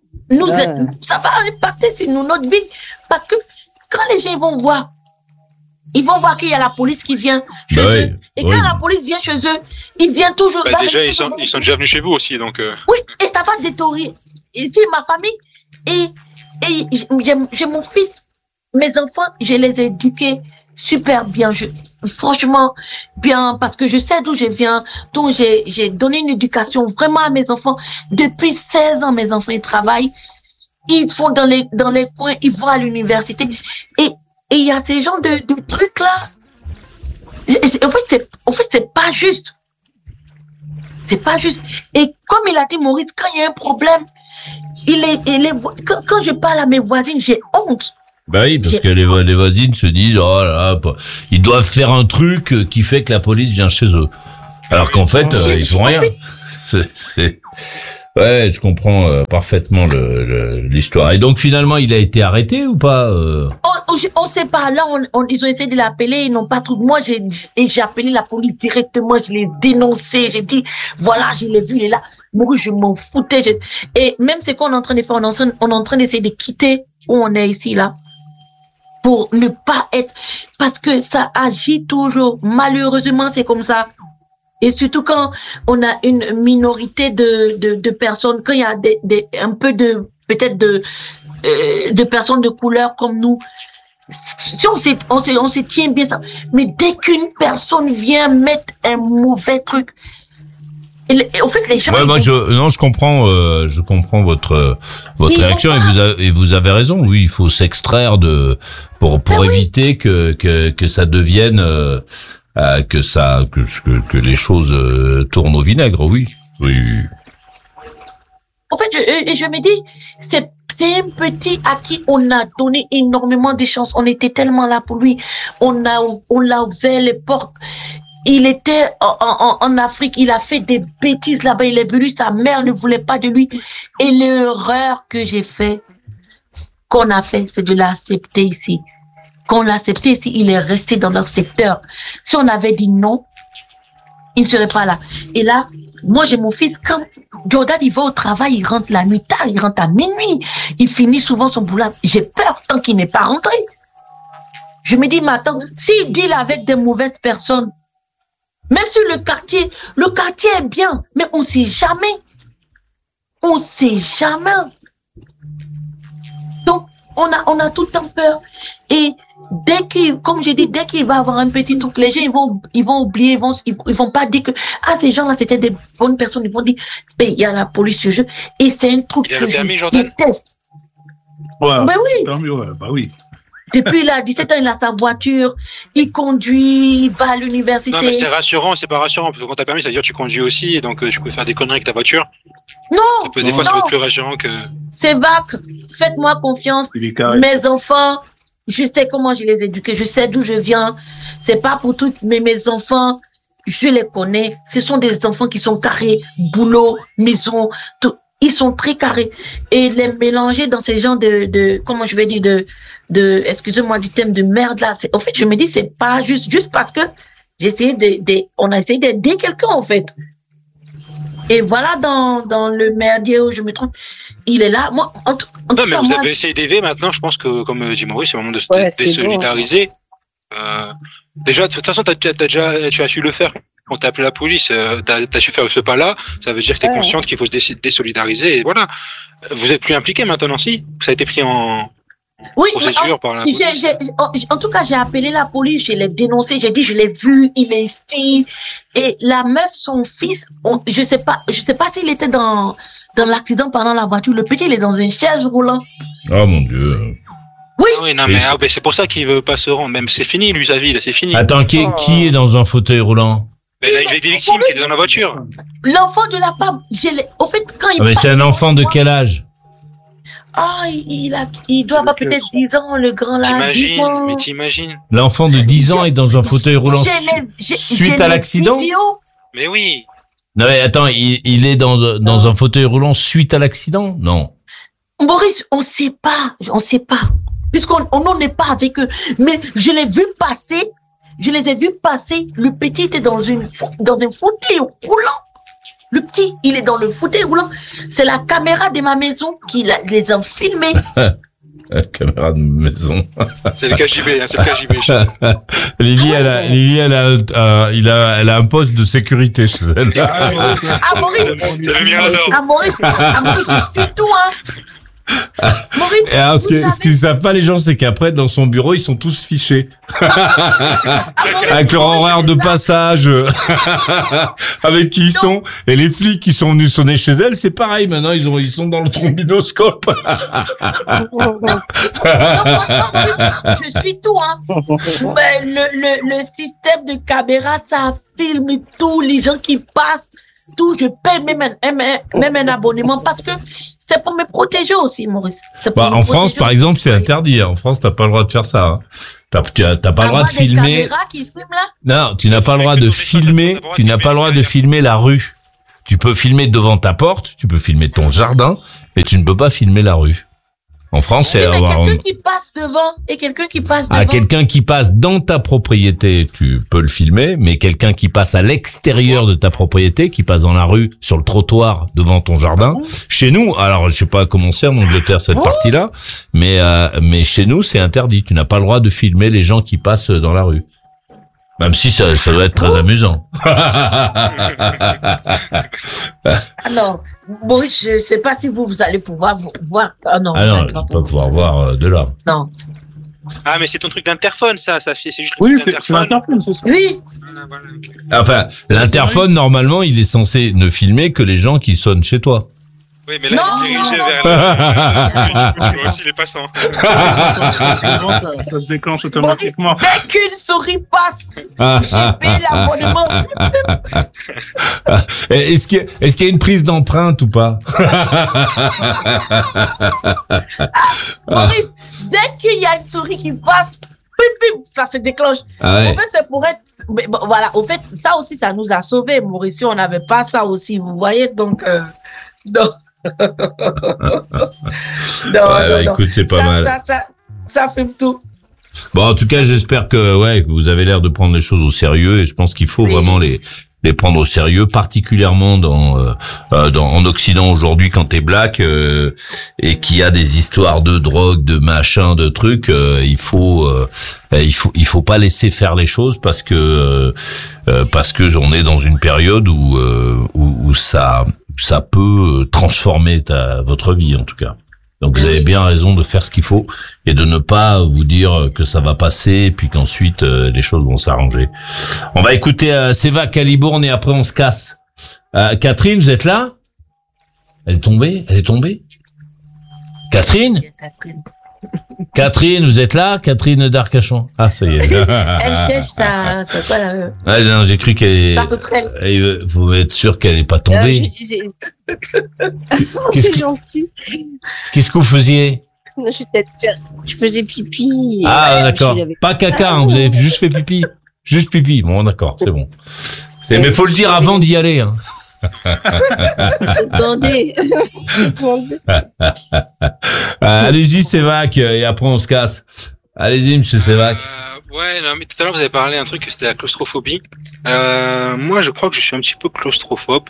[SPEAKER 5] va impacter sur notre vie. Parce que quand les gens vont voir, ils vont voir qu'il y a la police qui vient chez eux. Et quand la police vient chez eux, ils viennent toujours...
[SPEAKER 3] déjà, ils sont déjà venus chez vous aussi, donc...
[SPEAKER 5] Oui, et ça va détruire ici ma famille. Et j'ai mon fils, mes enfants, je les ai éduqués super bien. Franchement, bien, parce que je sais d'où je viens. Donc, j'ai donné une éducation vraiment à mes enfants. Depuis 16 ans, mes enfants, ils travaillent. ils font dans les coins, ils vont à l'université. Et il y a ces genres de trucs là. En fait, c'est pas juste. C'est pas juste. Et comme il a dit Maurice, quand il y a un problème, quand je parle à mes voisines, j'ai honte.
[SPEAKER 1] Bah oui, parce que les voisines se disent, oh là là, ils doivent faire un truc qui fait que la police vient chez eux. Alors qu'en fait, ils font rien. Ouais, je comprends parfaitement l'histoire. Et donc finalement, il a été arrêté ou pas
[SPEAKER 5] On sait pas. Là, ils ont essayé de l'appeler, ils n'ont pas trouvé. Moi, j'ai appelé la police directement, je l'ai dénoncé, j'ai dit, voilà, je l'ai vu, il est là. Moi, je m'en foutais. Et même ce qu'on est en train de faire, on est en train d'essayer de quitter où on est ici, là. Pour ne pas être, parce que ça agit toujours. Malheureusement, c'est comme ça. Et surtout quand on a une minorité de personnes, quand il y a un peu peut-être de personnes de couleur comme nous, si on se tient bien ça. Mais dès qu'une personne vient mettre un mauvais truc, en fait, les gens.
[SPEAKER 1] Ouais, je comprends votre réaction et vous avez raison. Oui, il faut s'extraire pour éviter que ça devienne que les choses tournent au vinaigre. Oui.
[SPEAKER 5] En fait, je me dis, c'est un petit à qui on a donné énormément de chance. On était tellement là pour lui. On l'a ouvert les portes. Il était en Afrique, il a fait des bêtises là-bas, il est venu, sa mère ne voulait pas de lui. Et l'erreur qu'on a fait, c'est de l'accepter ici. Qu'on l'a accepté ici, il est resté dans leur secteur. Si on avait dit non, il ne serait pas là. Et là, moi j'ai mon fils, quand Jordan il va au travail, il rentre la nuit tard, il rentre à minuit, il finit souvent son boulot. J'ai peur tant qu'il n'est pas rentré. Je me dis, mais attends, s'il deal avec des mauvaises personnes, même sur le quartier est bien, mais on sait jamais. Donc, on a tout le temps peur. Et comme j'ai dit, dès qu'il va avoir un petit truc, les gens, ils vont oublier, ils vont pas dire que, ces gens-là, c'était des bonnes personnes. Ils vont dire, il y a la police sur jeu. Et c'est un truc que je déteste.
[SPEAKER 4] Ouais,
[SPEAKER 5] Ben oui.
[SPEAKER 4] Permis, ouais, bah oui.
[SPEAKER 5] Depuis il a 17 ans, il a sa voiture, il conduit, il va à l'université.
[SPEAKER 3] Non, mais c'est rassurant, c'est pas rassurant, parce que quand t'as permis, ça veut dire que tu conduis aussi, et donc tu peux faire des conneries avec ta voiture.
[SPEAKER 5] Non!
[SPEAKER 3] Des fois, ça peut être plus rassurant que...
[SPEAKER 5] C'est vague. Faites-moi confiance. Mes enfants, je sais comment je les ai éduqués, je sais d'où je viens. C'est pas pour tout, mais mes enfants, je les connais. Ce sont des enfants qui sont carrés, boulot, maison, tout. Ils sont très carrés. Et les mélanger dans ces genres comment je vais dire, excusez-moi du thème de merde là. En fait, je me dis, c'est pas juste parce que on a essayé d'aider quelqu'un, en fait. Et voilà, dans le merdier où je me trompe, il est là. Moi, en tout
[SPEAKER 3] non, mais
[SPEAKER 5] cas,
[SPEAKER 3] vous avez essayé d'aider maintenant. Je pense que, comme dit Maurice, c'est le moment de se désolidariser. Déjà, de toute façon, tu as su le faire. Quand t'as appelé la police, t'as su faire ce pas-là, ça veut dire que t'es consciente qu'il faut se désolidariser, et voilà. Vous êtes plus impliqué maintenant, si? Ça a été pris en procédure par la police?
[SPEAKER 5] En tout cas, j'ai appelé la police, je l'ai dénoncé, j'ai dit, je l'ai vu, il est ici. Et la meuf, son fils, je sais pas s'il était dans l'accident pendant la voiture. Le petit, il est dans une chaise roulante.
[SPEAKER 1] Oh mon Dieu.
[SPEAKER 5] Oui.
[SPEAKER 3] Ah oui, non, mais c'est pour ça qu'il veut pas se rendre. Même c'est fini, lui, sa vie, là, c'est fini.
[SPEAKER 1] Attends, qui est dans un fauteuil roulant?
[SPEAKER 3] Mais là, il y a des victimes qui étaient dans la voiture.
[SPEAKER 5] L'enfant de la femme, au fait, quand il...
[SPEAKER 1] Mais c'est un enfant de quel âge?
[SPEAKER 5] Il doit avoir peut-être 10 ans, le grand là.
[SPEAKER 3] T'imagines.
[SPEAKER 1] L'enfant de 10 ans est dans un fauteuil roulant suite à l'accident?
[SPEAKER 3] Mais oui.
[SPEAKER 1] Non, mais attends, il est dans un fauteuil roulant suite à l'accident? Non.
[SPEAKER 5] Maurice, on sait pas. Puisqu'on n'en est pas avec eux. Mais je les ai vus passer. Le petit était dans un fauteuil roulant. Le petit, il est dans le fauteuil roulant. C'est la caméra de ma maison qui les a filmés.
[SPEAKER 1] La caméra de maison.
[SPEAKER 3] C'est le KGB, c'est le KGB.
[SPEAKER 1] Lily, elle a un poste de sécurité chez elle.
[SPEAKER 5] Maurice.
[SPEAKER 3] C'est le Mirador.
[SPEAKER 5] Maurice, surtout, Maurice,
[SPEAKER 1] Et alors, ce
[SPEAKER 5] vous
[SPEAKER 1] qu'ils
[SPEAKER 5] savez-
[SPEAKER 1] savent pas les gens, c'est qu'après, dans son bureau, ils sont tous fichés. Avec leur horaire de passage, avec qui ils sont. Et les flics qui sont venus sonner chez elle, c'est pareil. Maintenant, ils sont dans le trombinoscope.
[SPEAKER 5] Non, franchement, Maurice, je suis tout, hein. Mais le système de caméra, ça filme tous les gens qui passent, tout. Je paie même un abonnement parce que c'est pour me protéger aussi, Maurice. C'est pour
[SPEAKER 1] Bah,
[SPEAKER 5] me
[SPEAKER 1] en France,
[SPEAKER 5] protéger
[SPEAKER 1] par
[SPEAKER 5] aussi.
[SPEAKER 1] exemple, c'est interdit. En France, t'as pas le droit de faire ça. Hein. T'as pas le droit de
[SPEAKER 5] Avoir des
[SPEAKER 1] filmer.
[SPEAKER 5] caméras qui filment là?
[SPEAKER 1] Non, tu n'as pas le droit de filmer. Tu n'as pas le droit de filmer la rue. Tu peux filmer devant ta porte. Tu peux filmer ton jardin, mais tu ne peux pas filmer la rue. En France, c'est
[SPEAKER 5] Oui, mais
[SPEAKER 1] avoir
[SPEAKER 5] quelqu'un qui passe devant et quelqu'un qui passe devant.
[SPEAKER 1] à quelqu'un qui passe dans ta propriété, tu peux le filmer, mais quelqu'un qui passe à l'extérieur de ta propriété, qui passe dans la rue, sur le trottoir, devant ton jardin. Chez nous, alors je sais pas comment c'est en Angleterre cette partie-là, mais chez nous c'est interdit. Tu n'as pas le droit de filmer les gens qui passent dans la rue. Même si ça doit être très amusant.
[SPEAKER 5] Alors, Maurice, je sais pas si vous allez pouvoir voir. Ah non,
[SPEAKER 1] Ah
[SPEAKER 5] vous
[SPEAKER 1] non,
[SPEAKER 5] allez
[SPEAKER 1] je
[SPEAKER 5] pas
[SPEAKER 1] peux pas
[SPEAKER 5] pouvoir.
[SPEAKER 1] pouvoir voir de là.
[SPEAKER 5] Non.
[SPEAKER 3] Ah, mais c'est ton truc d'interphone, ça fait, c'est juste le
[SPEAKER 4] Oui,
[SPEAKER 3] truc
[SPEAKER 4] c'est l'interphone, c'est ça.
[SPEAKER 5] Oui,
[SPEAKER 3] Voilà, voilà, ok.
[SPEAKER 1] Enfin, l'interphone normalement, il est censé ne filmer que les gens qui sonnent chez toi.
[SPEAKER 3] Oui, mais là,
[SPEAKER 5] Non,
[SPEAKER 3] il est dirigé
[SPEAKER 5] non,
[SPEAKER 3] vers tu vois aussi les passants.
[SPEAKER 4] Ça se déclenche automatiquement.
[SPEAKER 5] dès qu'une souris passe, j'ai payé l'abonnement.
[SPEAKER 1] Est-ce qu'il y a une prise d'empreinte ou pas?
[SPEAKER 5] Maurice, dès qu'il y a une souris qui passe, pim, pim, ça se déclenche.
[SPEAKER 1] Ah ouais.
[SPEAKER 5] En fait, c'est pour être. Mais bon, voilà, au fait, ça aussi, ça nous a sauvés, Maurice. Si on n'avait pas ça aussi, vous voyez, donc. Non.
[SPEAKER 1] Ouais, écoute, c'est pas mal.
[SPEAKER 5] Ça filme tout.
[SPEAKER 1] Bon, en tout cas, j'espère que vous avez l'air de prendre les choses au sérieux et je pense qu'il faut vraiment les prendre au sérieux, particulièrement en Occident aujourd'hui quand t'es black et qu'il y a des histoires de drogue, de machin, de trucs. Il faut pas laisser faire les choses parce que on est dans une période où ça peut transformer votre vie en tout cas. Donc vous avez bien raison de faire ce qu'il faut et de ne pas vous dire que ça va passer et puis qu'ensuite les choses vont s'arranger. On va écouter Sévac à Libourne et après on se casse. Catherine, vous êtes là? Elle est tombée? Catherine? Catherine, vous êtes là? Catherine d'Arcachon. Ah, ça y est.
[SPEAKER 5] Elle cherche ça. C'est quoi là?
[SPEAKER 1] Ah, non, j'ai cru qu'elle est...
[SPEAKER 5] Ça se traîne.
[SPEAKER 1] Vous êtes sûr qu'elle est pas tombée?
[SPEAKER 2] C'est gentil.
[SPEAKER 1] Qu'est-ce que vous faisiez?
[SPEAKER 2] Je faisais pipi.
[SPEAKER 1] Ah,
[SPEAKER 2] Ouais,
[SPEAKER 1] d'accord.
[SPEAKER 2] j'avais-
[SPEAKER 1] Pas caca, hein, vous avez juste fait pipi. Juste pipi. Bon, d'accord, c'est bon. Mais faut le dire avant d'y aller, hein.
[SPEAKER 2] Attendez.
[SPEAKER 1] Allez-y, Sévac, et après on se casse. Allez-y, monsieur Sévac.
[SPEAKER 3] Ouais, non, mais tout à l'heure, vous avez parlé un truc, c'était la claustrophobie. Moi, je crois que je suis un petit peu claustrophobe.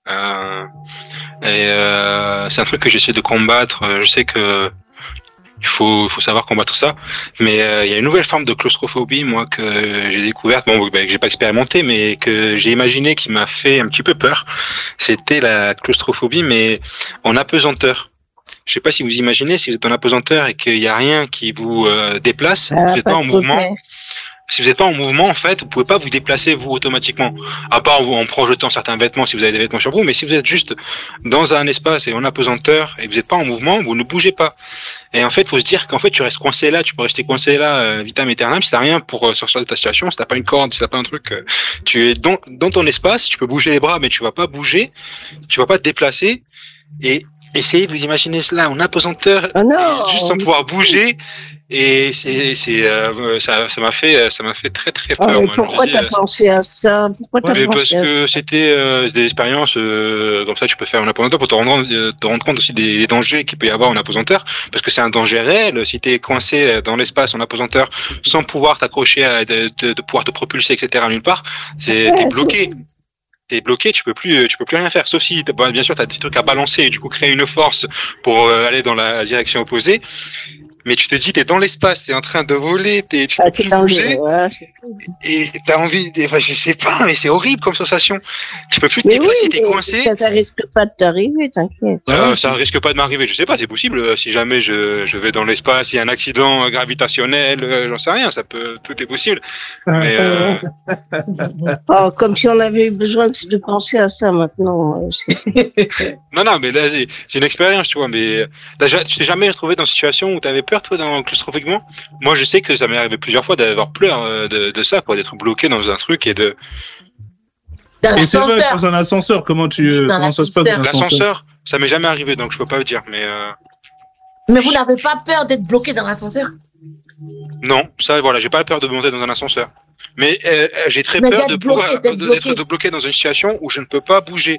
[SPEAKER 3] C'est un truc que j'essaie de combattre. Je sais que il faut savoir combattre ça. Mais il y a une nouvelle forme de claustrophobie, moi, que j'ai découverte, que j'ai pas expérimenté, mais que j'ai imaginé qui m'a fait un petit peu peur. C'était la claustrophobie, mais en apesanteur. Je sais pas si vous imaginez, si vous êtes en apesanteur et qu'il y a rien qui vous déplace, vous n'êtes pas en mouvement. Si vous n'êtes pas en mouvement, en fait, vous pouvez pas vous déplacer vous automatiquement. À part en projetant certains vêtements si vous avez des vêtements sur vous, mais si vous êtes juste dans un espace et en apesanteur et vous n'êtes pas en mouvement, vous ne bougez pas. Et en fait, faut se dire qu'en fait, tu restes coincé là, tu peux rester coincé là, vitam aeternam, si t'as rien pour sortir de ta situation, si t'as pas une corde, si t'as pas un truc, tu es dans ton espace, tu peux bouger les bras, mais tu vas pas bouger, tu vas pas te déplacer. Et essayez de vous imaginer cela en apesanteur, juste sans pouvoir bouger. Et ça m'a fait très très peur.
[SPEAKER 2] Mais pourquoi t'as pensé à ça? Pourquoi t'as pensé
[SPEAKER 3] parce
[SPEAKER 2] à
[SPEAKER 3] que c'était des expériences comme ça, tu peux faire en apesanteur pour te rendre compte aussi des dangers qu'il peut y avoir en apesanteur, parce que c'est un danger réel. Si t'es coincé dans l'espace en apesanteur sans pouvoir t'accrocher, de pouvoir te propulser, etc. nulle part, t'es bloqué. T'es bloqué, tu peux plus rien faire, sauf si bien sûr t'as des trucs à balancer et du coup créer une force pour aller dans la direction opposée. mais tu te dis, t'es dans l'espace, t'es en train de voler, tu
[SPEAKER 2] Ah,
[SPEAKER 3] peux
[SPEAKER 2] t'es
[SPEAKER 3] plus
[SPEAKER 2] dans
[SPEAKER 3] bouger,
[SPEAKER 2] ouais,
[SPEAKER 3] et t'as envie, enfin, je sais pas, mais c'est horrible comme sensation. Tu peux plus te
[SPEAKER 2] mais
[SPEAKER 3] déplacer,
[SPEAKER 2] oui,
[SPEAKER 3] t'es coincé.
[SPEAKER 2] ça risque pas de t'arriver, t'inquiète.
[SPEAKER 3] Ça risque pas de m'arriver, je sais pas, c'est possible. Si jamais je vais dans l'espace, il y a un accident gravitationnel, j'en sais rien, tout est possible. Mais
[SPEAKER 2] Oh, comme si on avait eu besoin de penser à ça maintenant.
[SPEAKER 3] non, mais là c'est une expérience, tu vois. Mais tu t'es jamais retrouvé dans une situation où t'avais peur, toi, claustrophobiquement? Moi, je sais que ça m'est arrivé plusieurs fois d'avoir peur de ça, quoi, d'être bloqué dans un truc et de.
[SPEAKER 4] Et c'est vrai, dans un ascenseur, comment ça se passe dans
[SPEAKER 3] l'ascenseur? Ça m'est jamais arrivé, donc je peux pas le dire.
[SPEAKER 5] Mais vous n'avez pas peur d'être bloqué dans l'ascenseur?
[SPEAKER 3] Non, ça, voilà, j'ai pas peur de monter dans un ascenseur. Mais j'ai très peur d'être bloqué dans une situation où je ne peux pas bouger.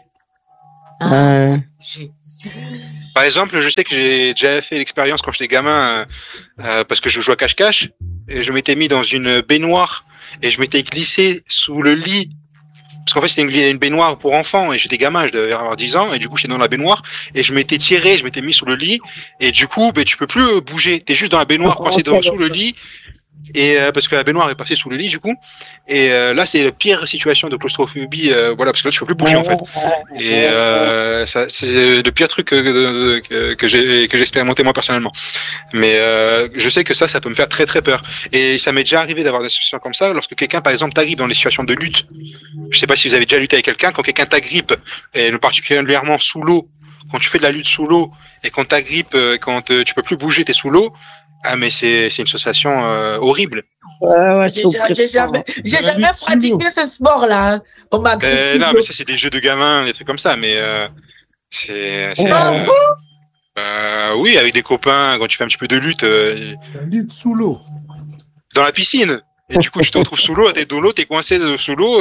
[SPEAKER 3] Par exemple, je sais que j'ai déjà fait l'expérience quand j'étais gamin, parce que je jouais à cache-cache, et je m'étais mis dans une baignoire et je m'étais glissé sous le lit. Parce qu'en fait, c'était une baignoire pour enfants et j'étais gamin, je devais avoir 10 ans et du coup, j'étais dans la baignoire et je m'étais tiré, je m'étais mis sous le lit et du coup, tu peux plus bouger. T'es juste dans la baignoire coincé sous le lit et parce que la baignoire est passée sous le lit du coup. Et là, c'est la pire situation de claustrophobie, voilà, parce que là, tu peux plus bouger en fait. Et ça, c'est le pire truc que j'ai expérimenté moi personnellement. Mais je sais que ça peut me faire très très peur. Et ça m'est déjà arrivé d'avoir des situations comme ça lorsque quelqu'un, par exemple, t'agrippe dans les situations de lutte. Je sais pas si vous avez déjà lutté avec quelqu'un, quand quelqu'un t'agrippe, et particulièrement sous l'eau, quand tu fais de la lutte sous l'eau et quand t'agrippe, quand tu peux plus bouger, t'es sous l'eau. Ah mais c'est une sensation horrible.
[SPEAKER 2] Ouais,
[SPEAKER 5] j'ai jamais pratiqué ce sport-là. On m'a
[SPEAKER 3] non, mais ça c'est des jeux de gamins, des trucs comme ça, mais oui, avec des copains, quand tu fais un petit peu de lutte.
[SPEAKER 4] La lutte sous l'eau.
[SPEAKER 3] Dans la piscine. Et du coup, tu te retrouves sous l'eau, t'es dans l'eau, t'es coincé sous l'eau.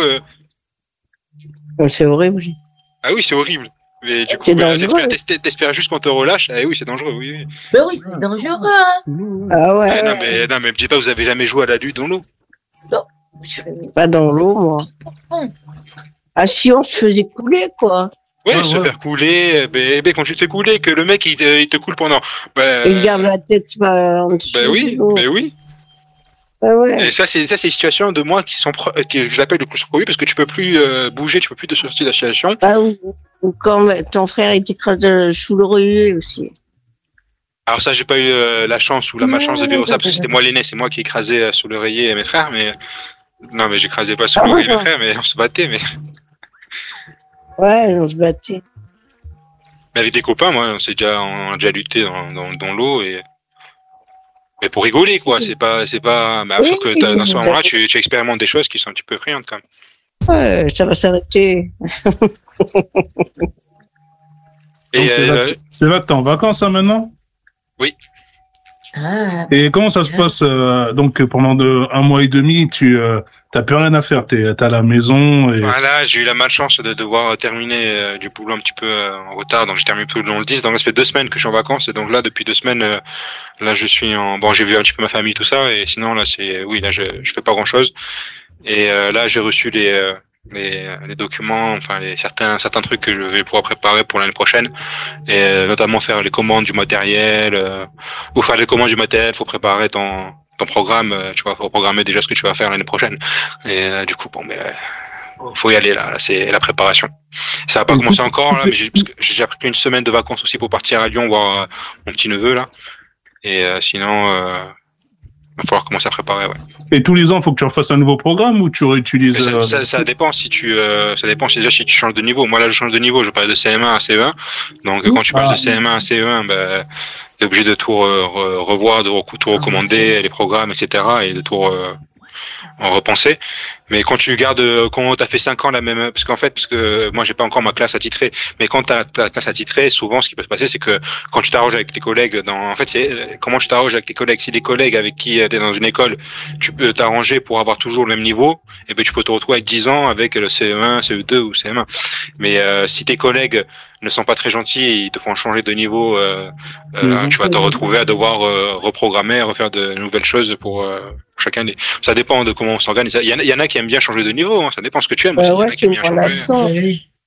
[SPEAKER 2] C'est horrible.
[SPEAKER 3] Ah oui, c'est horrible. Mais du coup, t'espères juste qu'on te relâche. Ah oui, c'est dangereux, oui.
[SPEAKER 5] Mais oui, c'est dangereux.
[SPEAKER 2] Ah ouais.
[SPEAKER 3] Non, mais me dis pas, vous avez jamais joué à la lutte dans l'eau?
[SPEAKER 5] Non.
[SPEAKER 2] Pas dans l'eau, moi. Ah si, on se faisait couler, quoi.
[SPEAKER 3] Ouais, faire couler. Mais quand tu te fais couler, que le mec, il te coule pendant.
[SPEAKER 2] Il garde la tête en dessous.
[SPEAKER 3] Oui.
[SPEAKER 2] Ah ouais.
[SPEAKER 3] Et ça, c'est une situation de moi que je l'appelle le claustrophobie parce que tu peux plus bouger, tu peux plus te sortir de la situation.
[SPEAKER 2] Ah oui. Ou quand ton frère il t'écrase sous l'oreiller aussi.
[SPEAKER 3] Alors ça, j'ai pas eu la chance ou la malchance de vivre ça parce que c'était moi l'aîné, c'est moi qui écrasais sous l'oreiller mes frères, mais non, mais j'écrasais pas sous l'oreiller mes frères, mais on se battait, mais.
[SPEAKER 2] Ouais, on se battait.
[SPEAKER 3] Mais avec des copains, moi, on a déjà lutté dans l'eau mais pour rigoler, quoi. C'est pas. Mais alors que dans ce moment-là, tu expérimentes des choses qui sont un petit peu effrayantes quand même.
[SPEAKER 2] Ouais, ça va s'arrêter.
[SPEAKER 4] Et c'est là que t'es en vacances, hein, maintenant?
[SPEAKER 3] Oui.
[SPEAKER 5] Ah.
[SPEAKER 4] Et comment ça se passe donc pendant 1 mois et demi, t'as plus rien à faire, t'es à la maison. Et...
[SPEAKER 3] Voilà, j'ai eu la malchance de devoir terminer du boulot un petit peu en retard, donc j'ai terminé plus dans le 10. Donc ça fait 2 semaines que je suis en vacances et donc là depuis 2 semaines, là je suis j'ai vu un petit peu ma famille tout ça et sinon là je fais pas grand chose et là j'ai reçu les documents, enfin certains trucs que je vais pouvoir préparer pour l'année prochaine et notamment faire les commandes du matériel. Pour faire les commandes du matériel, faut préparer ton programme, tu vois, faut programmer déjà ce que tu vas faire l'année prochaine. Et du coup, faut y aller là, c'est la préparation. Ça va pas commencer encore là, mais j'ai déjà pris 1 semaine de vacances aussi pour partir à Lyon voir mon petit neveu là. Et sinon, va falloir commencer à préparer, ouais.
[SPEAKER 4] Et tous les ans, faut que tu refasses un nouveau programme ou tu réutilises
[SPEAKER 3] ça dépend si ça dépend déjà si tu changes de niveau. Moi là, je change de niveau, je passe de CM1 à CE1. Donc quand tu passes de CM1 à CE1, t'es obligé de tout revoir, de tout recommander, les programmes, etc. et de tout en repenser. Mais quand tu gardes, quand t'as fait 5 ans la même, parce que moi j'ai pas encore ma classe attitrée, mais quand t'as ta classe attitrée, souvent ce qui peut se passer, c'est que quand tu t'arranges avec tes collègues c'est comment tu t'arranges avec tes collègues. Si les collègues avec qui t'es dans une école, tu peux t'arranger pour avoir toujours le même niveau, et ben tu peux te retrouver avec 10 ans avec le CE1, CE2 ou CM1. Mais si tes collègues ne sont pas très gentils et ils te font changer de niveau, tu vas te retrouver à devoir reprogrammer, refaire de nouvelles choses pour chacun des. Ça dépend de comment on s'organise. Il y en a qui aiment bien changer de niveau, hein. Ça dépend ce que tu aimes.
[SPEAKER 2] Ouais, c'est une relation.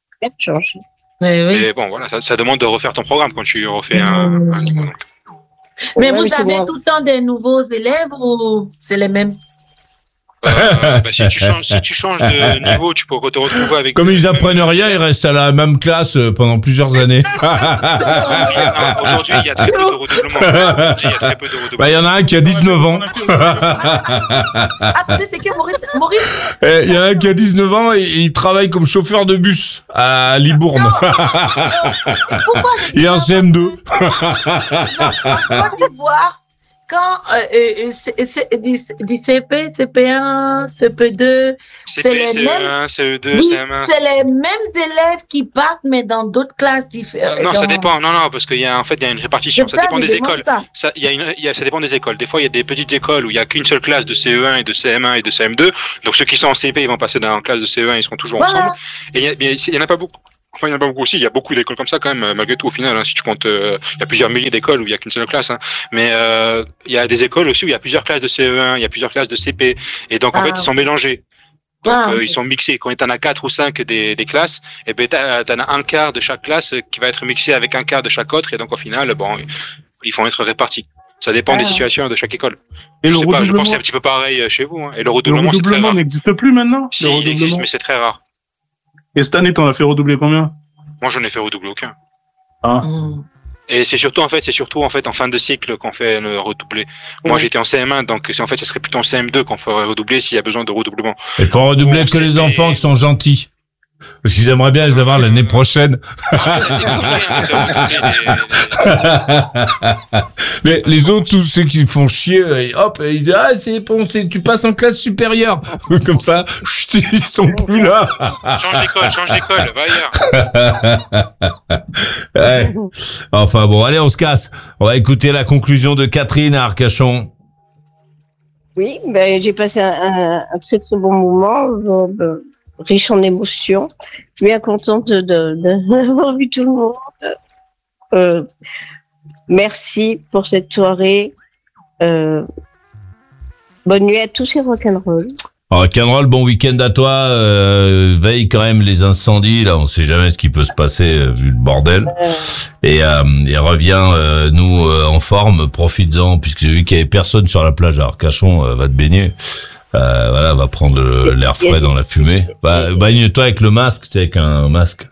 [SPEAKER 3] Mais bon, voilà, ça demande de refaire ton programme quand tu refais un niveau. Donc.
[SPEAKER 5] Mais
[SPEAKER 2] Ouais,
[SPEAKER 5] vous
[SPEAKER 2] c'est
[SPEAKER 5] avez
[SPEAKER 2] bon.
[SPEAKER 5] tout le temps des nouveaux élèves ou c'est les mêmes?
[SPEAKER 3] Si tu changes de niveau, tu peux te retrouver avec.
[SPEAKER 1] Comme ils apprennent rien, ils restent à la même classe pendant plusieurs années.
[SPEAKER 3] Non, aujourd'hui, il y a très peu de redoublement. Aujourd'hui, il y a très peu de redoublement.
[SPEAKER 1] Bah, il y en a un qui a 19 ans.
[SPEAKER 5] Attendez, c'est qui Maurice?
[SPEAKER 1] Il y en a un qui a 19 ans et il travaille comme chauffeur de bus à Libourne.
[SPEAKER 5] Pourquoi
[SPEAKER 1] Il est en CM2.
[SPEAKER 5] Côte d'Ivoire, quand du CP, CP1, CP2, c'est les mêmes.
[SPEAKER 3] CE1, CE2,
[SPEAKER 5] Oui,
[SPEAKER 3] CM1.
[SPEAKER 5] c'est les mêmes élèves qui partent, mais dans d'autres classes différentes.
[SPEAKER 3] Non, ça dépend. Non, parce qu'il y a une répartition. Ça dépend des écoles. Ça dépend des écoles. Des fois, il y a des petites écoles où il y a qu'une seule classe de CE1 et de CM1 et de CM2. Donc ceux qui sont en CP, ils vont passer dans la classe de CE1, ils seront toujours ensemble. Et il y en a pas beaucoup. Enfin, il y en a pas beaucoup aussi. Il y a beaucoup d'écoles comme ça quand même, malgré tout, au final. Hein, si tu comptes, il y a plusieurs milliers d'écoles où il y a qu'une seule classe. Hein. Mais il y a des écoles aussi où il y a plusieurs classes de CE1, il y a plusieurs classes de CP. Et donc, en fait, ils sont mélangés. Donc, ils sont mixés. Quand t'en as 4 ou 5 des classes, et ben t'en as un quart de chaque classe qui va être mixé avec un quart de chaque autre. Et donc, au final, ils vont être répartis. Ça dépend des situations de chaque école.
[SPEAKER 4] Et
[SPEAKER 3] je sais pas, je pense que c'est un petit peu pareil chez vous. Hein. Et le
[SPEAKER 4] Le
[SPEAKER 3] redoublement, c'est très
[SPEAKER 4] redoublement
[SPEAKER 3] rare.
[SPEAKER 4] n'existe plus maintenant.
[SPEAKER 3] Si, il existe, mais c'est très rare.
[SPEAKER 4] Et cette année, t'en as fait redoubler combien?
[SPEAKER 3] Moi, j'en ai fait redoubler aucun.
[SPEAKER 4] Ah.
[SPEAKER 3] Et c'est surtout en fait en fin de cycle qu'on fait le redoubler. Moi, j'étais en CM1, donc ça serait plutôt en CM2 qu'on ferait redoubler s'il y a besoin de redoublement.
[SPEAKER 1] Il faut redoubler que les enfants qui sont gentils. Parce qu'ils aimeraient bien les avoir l'année prochaine. Mais les autres, tous ceux qui font chier, et hop, ils disent, ah, c'est bon, tu passes en classe supérieure. Comme ça, ils sont plus là.
[SPEAKER 3] Change d'école, va ailleurs.
[SPEAKER 1] Ouais. Enfin bon, allez, on se casse. On va écouter la conclusion de Catherine à Arcachon.
[SPEAKER 2] Oui, j'ai passé un très très bon moment, riche en émotions. Je suis bien contente d'avoir vu tout le monde. Merci pour cette soirée. Bonne nuit à tous et rock'n'roll.
[SPEAKER 1] Rock'n'roll, bon week-end à toi. Veille quand même les incendies. Là, on sait jamais ce qui peut se passer vu le bordel. Et reviens nous en forme. Profites-en puisque j'ai vu qu'il y avait personne sur la plage à Arcachon. Va te baigner. Voilà, va prendre l'air frais dans la fumée. Baigne-toi avec le masque, tu sais, avec un masque.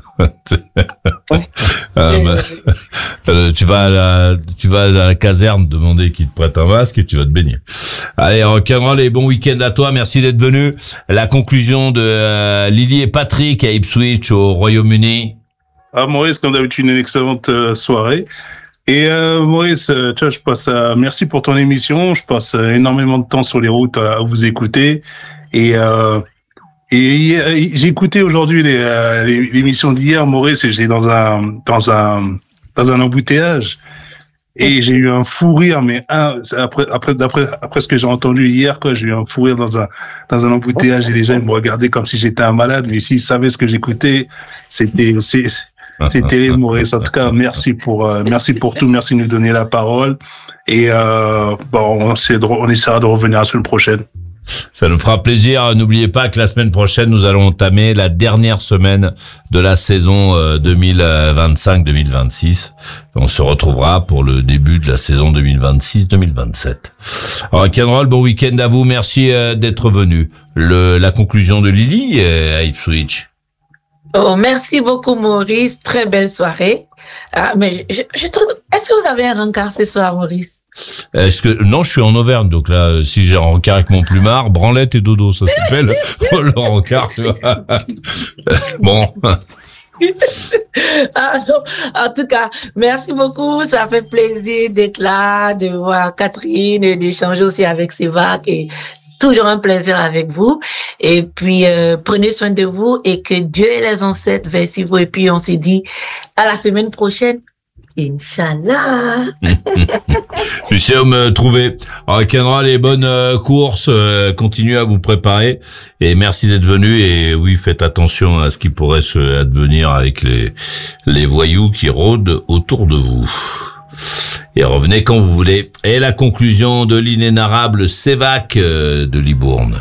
[SPEAKER 1] Tu vas à la caserne demander qu'ils te prêtent un masque et tu vas te baigner. Allez, rock'n'roll et bon week-end à toi. Merci d'être venu. La conclusion de Lily et Patrick à Ipswich au Royaume-Uni.
[SPEAKER 4] Ah, Maurice, comme d'habitude, une excellente soirée. Et Maurice, tu vois, merci pour ton émission. Je passe énormément de temps sur les routes à vous écouter. Et j'ai écouté aujourd'hui l'émission d'hier, Maurice, et j'étais dans un embouteillage. Et j'ai eu un fou rire, mais après ce que j'ai entendu hier, quoi, j'ai eu un fou rire dans un embouteillage et les gens ils me regardaient comme si j'étais un malade, mais s'ils savaient ce que j'écoutais, c'est terrible, Maurice. En tout cas, merci pour tout, merci de nous donner la parole. Et on essaiera de revenir la semaine prochaine.
[SPEAKER 1] Ça nous fera plaisir. N'oubliez pas que la semaine prochaine, nous allons entamer la dernière semaine de la saison 2025-2026. On se retrouvera pour le début de la saison 2026-2027. Rock'n'roll, bon week-end à vous. Merci d'être venu. La conclusion de Lily à Ipswich.
[SPEAKER 5] Oh, merci beaucoup, Maurice. Très belle soirée. Mais je trouve, est-ce que vous avez un rencard ce soir, Maurice?
[SPEAKER 1] Non, je suis en Auvergne, donc là, si j'ai un rencard avec mon plumard, branlette et dodo, ça s'appelle le rencard, tu vois. Bon.
[SPEAKER 5] En tout cas, merci beaucoup. Ça fait plaisir d'être là, de voir Catherine et d'échanger aussi avec Sévac. Et toujours un plaisir avec vous. Et puis, prenez soin de vous et que Dieu et les ancêtres veillent sur vous. Et puis, on s'est dit à la semaine prochaine. Inch'Allah.
[SPEAKER 1] Tu sais où me trouver. Rock'n'roll, les bonnes courses. Continuez à vous préparer. Et merci d'être venu. Et oui, faites attention à ce qui pourrait se advenir avec les voyous qui rôdent autour de vous. Et revenez quand vous voulez. Et la conclusion de l'inénarrable Sévac de Libourne.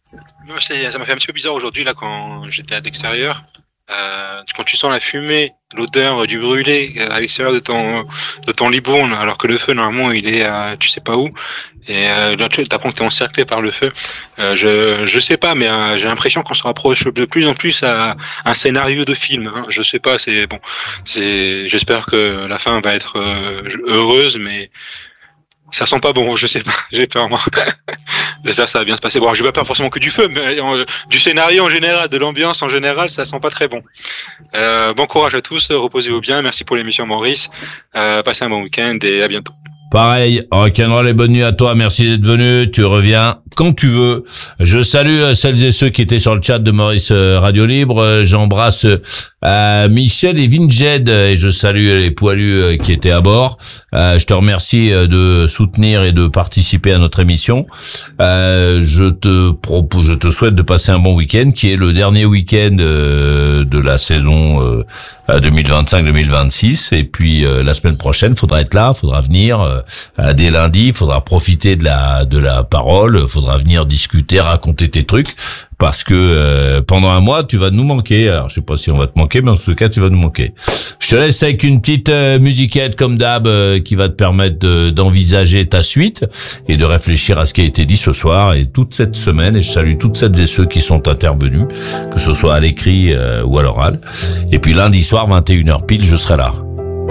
[SPEAKER 3] Ça m'a fait un petit peu bizarre aujourd'hui là quand j'étais à l'extérieur. Quand tu sens la fumée l'odeur du brûlé à l'extérieur de ton lit bourne, alors que le feu normalement il est tu sais pas où. Et là, t'as l'impression que t'es encerclé par le feu. Je sais pas, mais j'ai l'impression qu'on se rapproche de plus en plus à un scénario de film. Hein. Je sais pas, j'espère que la fin va être heureuse, mais ça sent pas bon. Je sais pas, j'ai peur moi. J'espère que ça va bien se passer. Bon, j'ai pas peur forcément que du feu, mais du scénario en général, de l'ambiance en général, ça sent pas très bon. Bon courage à tous, reposez-vous bien. Merci pour l'émission, Maurice. Passez un bon week-end et à bientôt.
[SPEAKER 1] Pareil, rock'n'roll et bonne nuit à toi, merci d'être venu, tu reviens quand tu veux. Je salue celles et ceux qui étaient sur le chat de Maurice Radio Libre, j'embrasse Michel et Vinjed et je salue les poilus qui étaient à bord. Je te remercie de soutenir et de participer à notre émission. Je te souhaite de passer un bon week-end qui est le dernier week-end de la saison 2025-2026 et puis la semaine prochaine faudra être là, faudra venir dès lundi, faudra profiter de la parole, faudra venir discuter, raconter tes trucs parce que pendant un mois tu vas nous manquer. Alors je sais pas si on va te manquer, mais en tout cas tu vas nous manquer. Je te laisse avec une petite musiquette comme d'hab qui va te permettre d'envisager ta suite et de réfléchir à ce qui a été dit ce soir et toute cette semaine. Et je salue toutes celles et ceux qui sont intervenus, que ce soit à l'écrit ou à l'oral. Et puis lundi soir 21h pile, je serai là.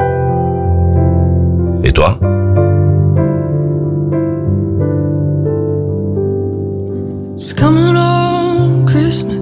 [SPEAKER 1] Et toi?
[SPEAKER 6] It's coming on Christmas.